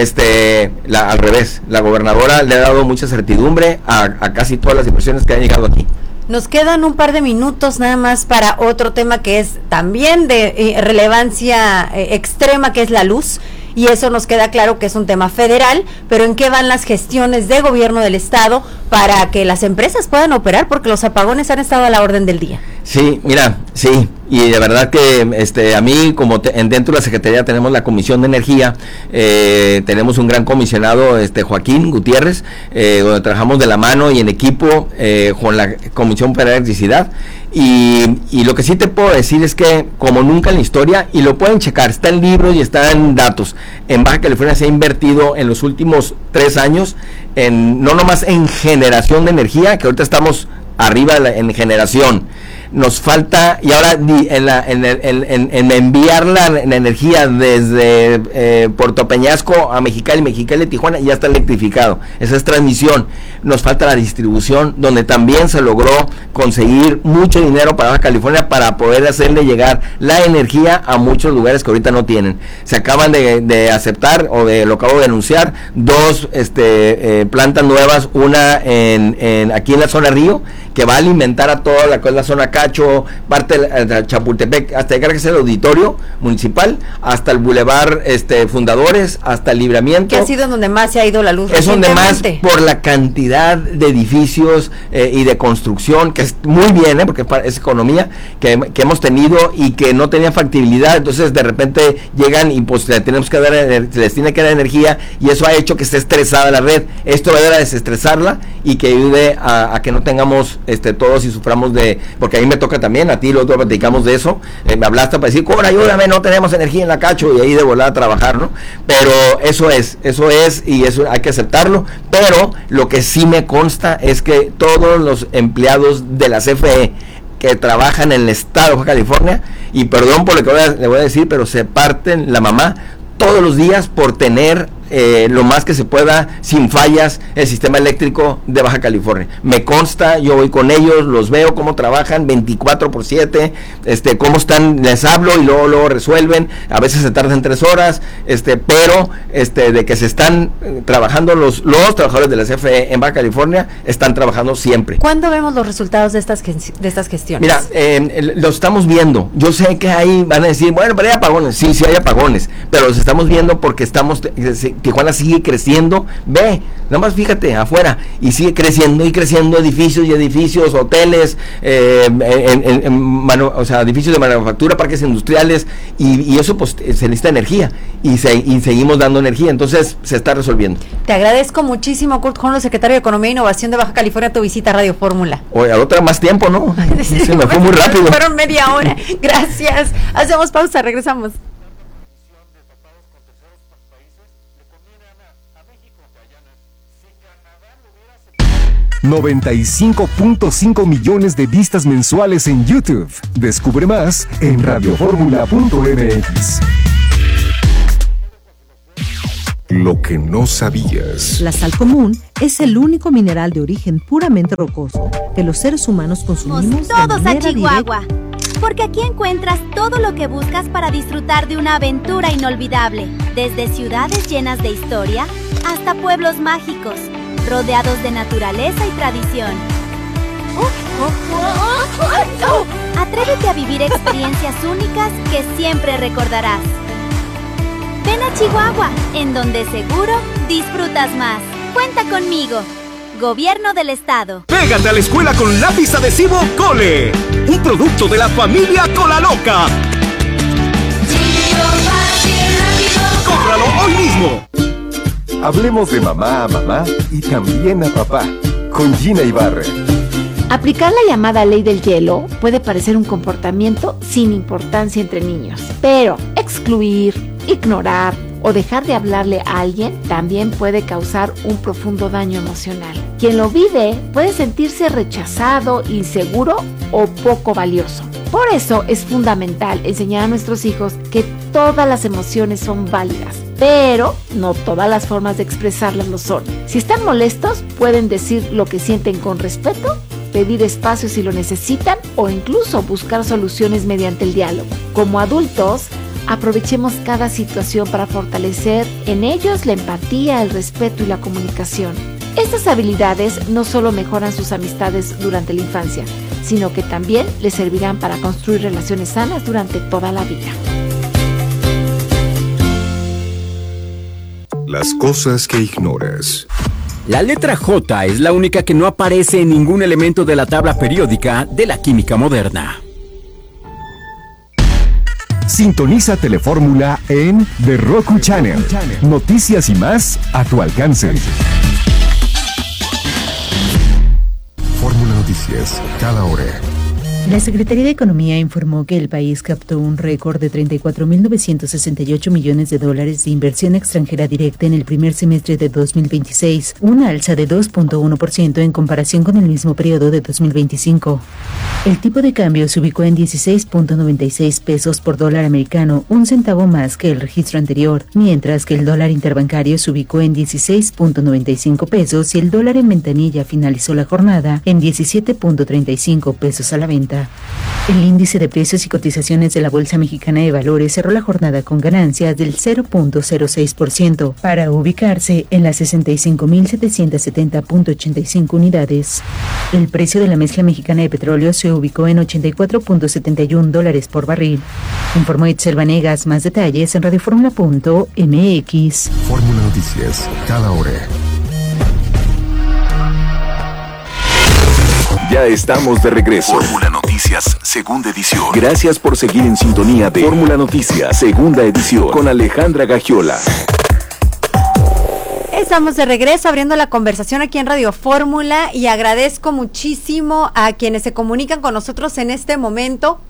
al revés, la gobernadora le ha dado mucha certidumbre a casi todas las inversiones que han llegado aquí. Nos quedan un par de minutos nada más para otro tema que es también de relevancia extrema, que es la luz, y eso nos queda claro que es un tema federal, pero ¿en qué van las gestiones de gobierno del estado para que las empresas puedan operar? Porque los apagones han estado a la orden del día. Sí, mira, sí, y de verdad que a mí, como dentro de la Secretaría tenemos la Comisión de Energía, tenemos un gran comisionado, Joaquín Gutiérrez, donde trabajamos de la mano y en equipo con la Comisión Federal de Electricidad, y lo que sí te puedo decir es que, como nunca en la historia, y lo pueden checar, está en libros y está en datos, en Baja California se ha invertido en los últimos 3 años, no nomás en generación de energía, que ahorita estamos arriba en generación. Nos falta, y ahora en enviar la energía desde Puerto Peñasco a Mexicali a Tijuana, ya está electrificado. Esa es transmisión. Nos falta la distribución, donde también se logró conseguir mucho dinero para Baja California para poder hacerle llegar la energía a muchos lugares que ahorita no tienen. Se acaban de aceptar, o lo acabo de anunciar, 2 plantas nuevas, una aquí en la zona Río, que va a alimentar a toda la zona Cacho, parte de Chapultepec, hasta llegar a ser el auditorio municipal, hasta el bulevar Fundadores, hasta el Libramiento. Que ha sido donde más se ha ido la luz. Es donde más, por la cantidad de edificios y de construcción, que es muy bien, porque es economía, que hemos tenido y que no tenía factibilidad. Entonces de repente llegan y pues les tiene que dar energía, y eso ha hecho que esté estresada la red. Esto va a ayudar a desestresarla y que ayude a que no tengamos todos y suframos porque a mí me toca también, a ti los dos platicamos de eso, me hablaste para decir, cobra, ayúdame, no tenemos energía en la Cacho, y ahí de volada a trabajar, ¿no? Pero eso es, y eso hay que aceptarlo. Pero lo que sí me consta es que todos los empleados de la CFE que trabajan en el estado de Baja California, y perdón por lo que le voy a decir, pero se parten la mamá todos los días por tener lo más que se pueda, sin fallas, el sistema eléctrico de Baja California. Me consta, yo voy con ellos, los veo cómo trabajan 24/7, cómo están, les hablo y luego resuelven. A veces se tardan 3 horas, pero de que se están trabajando los trabajadores de la CFE en Baja California, están trabajando siempre. ¿Cuándo vemos los resultados de estas gestiones? Mira, los estamos viendo. Yo sé que ahí van a decir, bueno, pero hay apagones. Sí hay apagones, pero los estamos viendo porque Tijuana sigue creciendo, ve, nada más fíjate afuera, y sigue creciendo y creciendo, edificios y edificios, hoteles, edificios de manufactura, parques industriales, y eso pues se necesita energía, y seguimos dando energía, entonces se está resolviendo. Te agradezco muchísimo, Kurt Holm, secretario de Economía e Innovación de Baja California, tu visita a Radio Fórmula. Oye, a otra más tiempo, ¿no? Se me fue muy rápido. Fueron media hora, gracias. Hacemos pausa, regresamos. 95.5 millones de vistas mensuales en YouTube. Descubre más en radioformula.mx. Lo que no sabías. La sal común es el único mineral de origen puramente rocoso que los seres humanos consumimos todos de a manera Chihuahua, directa. porque aquí encuentras todo lo que buscas para disfrutar de una aventura inolvidable, desde ciudades llenas de historia hasta pueblos mágicos, rodeados de naturaleza y tradición. Atrévete a vivir experiencias únicas que siempre recordarás. Ven a Chihuahua, en donde seguro disfrutas más. Cuenta conmigo. Gobierno del Estado. Pégate a la escuela con lápiz adhesivo Cole, un producto de la familia Colaloca. ¡Cómpralo hoy mismo! Hablemos de mamá a mamá y también a papá, con Gina Ibarra. Aplicar la llamada ley del hielo puede parecer un comportamiento sin importancia entre niños, pero excluir, ignorar o dejar de hablarle a alguien también puede causar un profundo daño emocional. Quien lo vive puede sentirse rechazado, inseguro o poco valioso. Por eso es fundamental enseñar a nuestros hijos que todas las emociones son válidas, pero no todas las formas de expresarlas lo son. Si están molestos, pueden decir lo que sienten con respeto, pedir espacio si lo necesitan o incluso buscar soluciones mediante el diálogo. Como adultos, aprovechemos cada situación para fortalecer en ellos la empatía, el respeto y la comunicación. Estas habilidades no solo mejoran sus amistades durante la infancia, sino que también les servirán para construir relaciones sanas durante toda la vida. Las cosas que ignoras. La letra J es la única que no aparece en ningún elemento de la tabla periódica de la química moderna. Sintoniza Telefórmula en The Roku Channel. Noticias y más a tu alcance. Fórmula Noticias, cada hora. La Secretaría de Economía informó que el país captó un récord de $34.968 millones de inversión extranjera directa en el primer semestre de 2026, una alza de 2.1% en comparación con el mismo periodo de 2025. El tipo de cambio se ubicó en 16.96 pesos por dólar americano, un centavo más que el registro anterior, mientras que el dólar interbancario se ubicó en 16.95 pesos y el dólar en ventanilla finalizó la jornada en 17.35 pesos a la venta. El índice de precios y cotizaciones de la Bolsa Mexicana de Valores cerró la jornada con ganancias del 0.06% para ubicarse en las 65.770.85 unidades. El precio de la mezcla mexicana de petróleo se ubicó en $84.71 por barril. Informó Itzel Vanegas. Más detalles en radioformula.mx. Fórmula Noticias, cada hora. Ya estamos de regreso. Fórmula Noticias, segunda edición. Gracias por seguir en sintonía de Fórmula Noticias, segunda edición, con Alejandra Gagiola. Estamos de regreso abriendo la conversación aquí en Radio Fórmula y agradezco muchísimo a quienes se comunican con nosotros en este momento.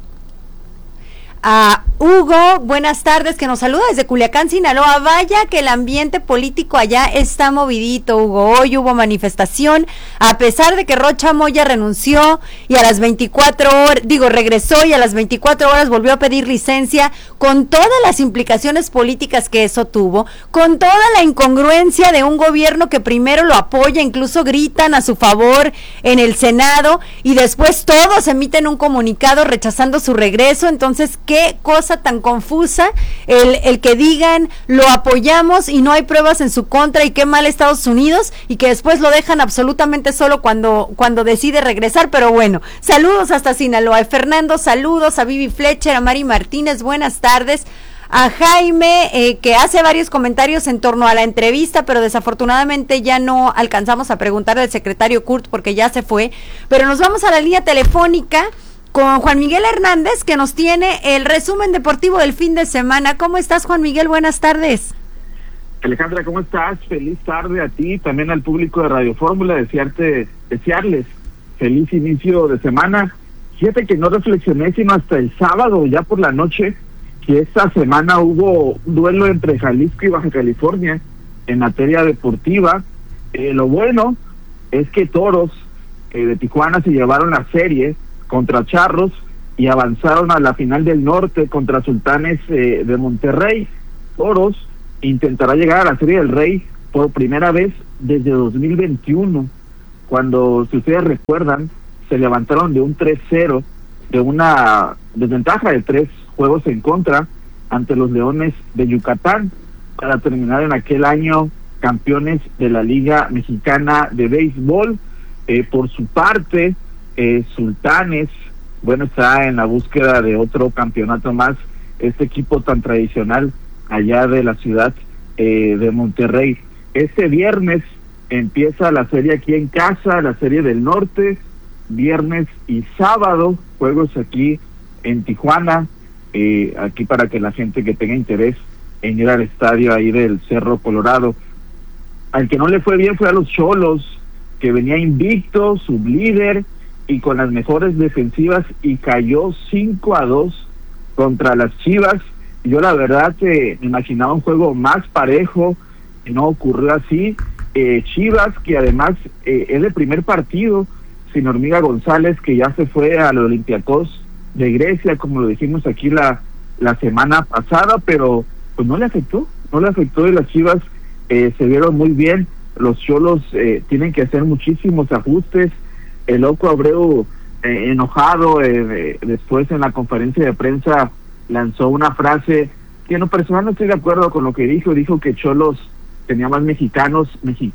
A Hugo, buenas tardes, que nos saluda desde Culiacán, Sinaloa. Vaya que el ambiente político allá está movidito, Hugo. Hoy hubo manifestación, a pesar de que Rocha Moya renunció y a las 24 horas, regresó y a las 24 horas volvió a pedir licencia, con todas las implicaciones políticas que eso tuvo, con toda la incongruencia de un gobierno que primero lo apoya, incluso gritan a su favor en el Senado y después todos emiten un comunicado rechazando su regreso. Entonces, qué cosa tan confusa el que digan lo apoyamos y no hay pruebas en su contra y qué mal Estados Unidos, y que después lo dejan absolutamente solo cuando decide regresar. Pero bueno, saludos hasta Sinaloa. Fernando, saludos a Vivi Fletcher, a Mari Martínez, buenas tardes. a Jaime, que hace varios comentarios en torno a la entrevista, pero desafortunadamente ya no alcanzamos a preguntarle al secretario Kurt porque ya se fue. Pero nos vamos a la línea telefónica con Juan Miguel Hernández, que nos tiene el resumen deportivo del fin de semana. ¿Cómo estás, Juan Miguel? Buenas tardes. Alejandra, ¿cómo estás? Feliz tarde a ti, también al público de Radio Fórmula, desearles feliz inicio de semana. Fíjate que no reflexioné sino hasta el sábado, ya por la noche, que esta semana hubo un duelo entre Jalisco y Baja California en materia deportiva. Lo bueno es que Toros de Tijuana se llevaron la serie contra Charros y avanzaron a la final del norte contra Sultanes de Monterrey. Toros intentará llegar a la Serie del Rey por primera vez desde 2021, cuando, si ustedes recuerdan, se levantaron de un 3-0, de una desventaja de 3 juegos en contra ante los Leones de Yucatán, para terminar en aquel año campeones de la Liga Mexicana de Béisbol. Por su parte, Sultanes, bueno, está en la búsqueda de otro campeonato más, este equipo tan tradicional allá de la ciudad de Monterrey. Este viernes empieza la serie aquí en casa, la Serie del Norte, viernes y sábado, juegos aquí en Tijuana, aquí para que la gente que tenga interés en ir al estadio ahí del Cerro Colorado. Al que no le fue bien fue a los Xolos, que venía invicto, sublíder y con las mejores defensivas, y cayó 5-2 contra las Chivas. Yo la verdad me imaginaba un juego más parejo, y no ocurrió así. Chivas, que además es el primer partido sin Hormiga González, que ya se fue al Olympiacos de Grecia, como lo dijimos aquí la semana pasada, pero pues no le afectó y las Chivas se vieron muy bien. Los Xolos tienen que hacer muchísimos ajustes. El Loco Abreu, enojado, después en la conferencia de prensa lanzó una frase que en lo personal no estoy de acuerdo con lo que dijo que Xolos tenía más mexicanos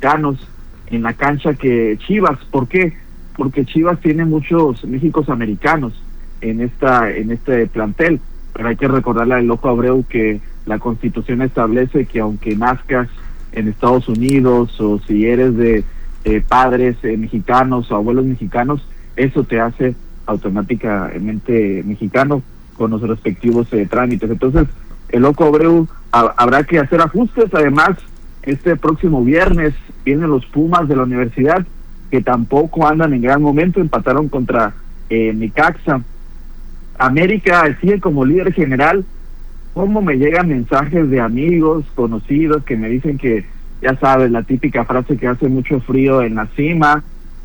en la cancha que Chivas. ¿Por qué? Porque Chivas tiene muchos Méxicos americanos en este plantel, pero hay que recordarle al Loco Abreu que la Constitución establece que aunque nazcas en Estados Unidos o si eres de padres mexicanos o abuelos mexicanos, eso te hace automáticamente mexicano con los respectivos trámites. Entonces el Loco Abreu habrá que hacer ajustes. Además, este próximo viernes vienen los Pumas de la universidad, que tampoco andan en gran momento, empataron contra Necaxa. América sigue como líder general. ¿Cómo me llegan mensajes de amigos, conocidos, que me dicen que, ya sabes, la típica frase que hace mucho frío en la cima?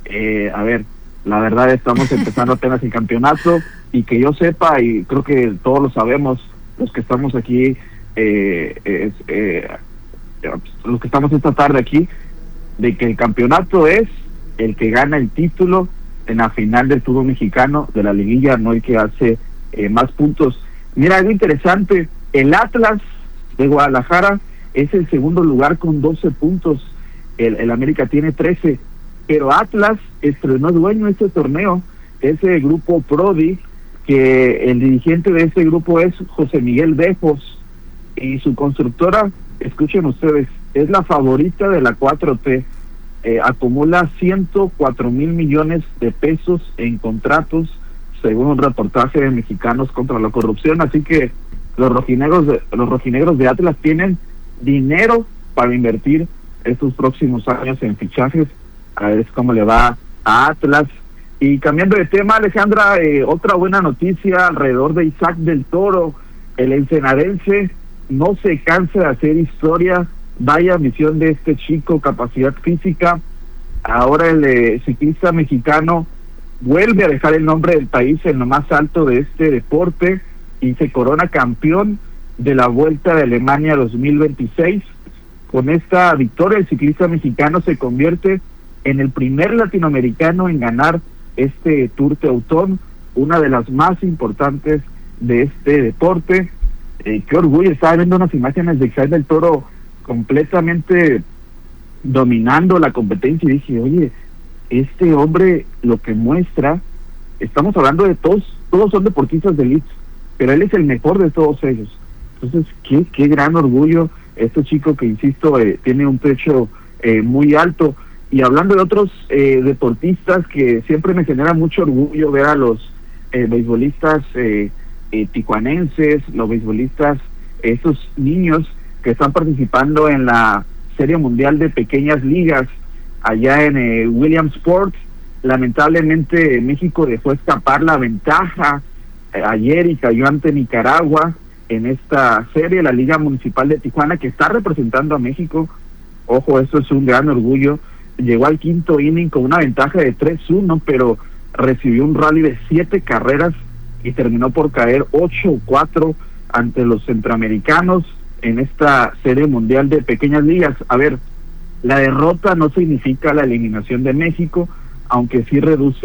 A ver, la verdad estamos empezando apenas el campeonato, y que yo sepa, y creo que todos lo sabemos, los que estamos aquí, los que estamos esta tarde aquí, de que el campeonato es el que gana el título en la final del fútbol mexicano, de la liguilla, no el que hace más puntos. Mira, algo interesante, el Atlas de Guadalajara es el segundo lugar con 12 puntos, el América tiene 13, pero Atlas estrenó dueño de este torneo, ese grupo Prodi, que el dirigente de este grupo es José Miguel Bejos, y su constructora, escuchen ustedes, es la favorita de la 4T, acumula 104,000 millones de pesos en contratos, según un reportaje de Mexicanos contra la Corrupción. Así que los rojinegros de Atlas tienen dinero para invertir estos próximos años en fichajes. A ver cómo le va a Atlas. Y cambiando de tema, Alejandra, otra buena noticia alrededor de Isaac del Toro. El ensenadense no se cansa de hacer historia. Vaya misión de este chico, capacidad física. Ahora el ciclista mexicano vuelve a dejar el nombre del país en lo más alto de este deporte y se corona campeón de la Vuelta de Alemania 2026. Con esta victoria, el ciclista mexicano se convierte en el primer latinoamericano en ganar este Tour Teutón, una de las más importantes de este deporte. Qué orgullo, estaba viendo unas imágenes de Isaac del Toro completamente dominando la competencia y dije, oye, este hombre lo que muestra, estamos hablando de todos son deportistas de elite, pero él es el mejor de todos ellos. Entonces, qué gran orgullo este chico que, insisto, tiene un techo muy alto. Y hablando de otros deportistas que siempre me genera mucho orgullo ver a los beisbolistas tijuanenses, los beisbolistas, esos niños que están participando en la Serie Mundial de Pequeñas Ligas allá en Williamsport. Lamentablemente México dejó escapar la ventaja ayer y cayó ante Nicaragua en esta serie, la Liga Municipal de Tijuana, que está representando a México. Ojo, eso es un gran orgullo. Llegó al quinto inning con una ventaja de 3-1, pero recibió un rally de 7 carreras y terminó por caer 8-4 ante los centroamericanos en esta Serie Mundial de Pequeñas Ligas. A ver, la derrota no significa la eliminación de México, aunque sí reduce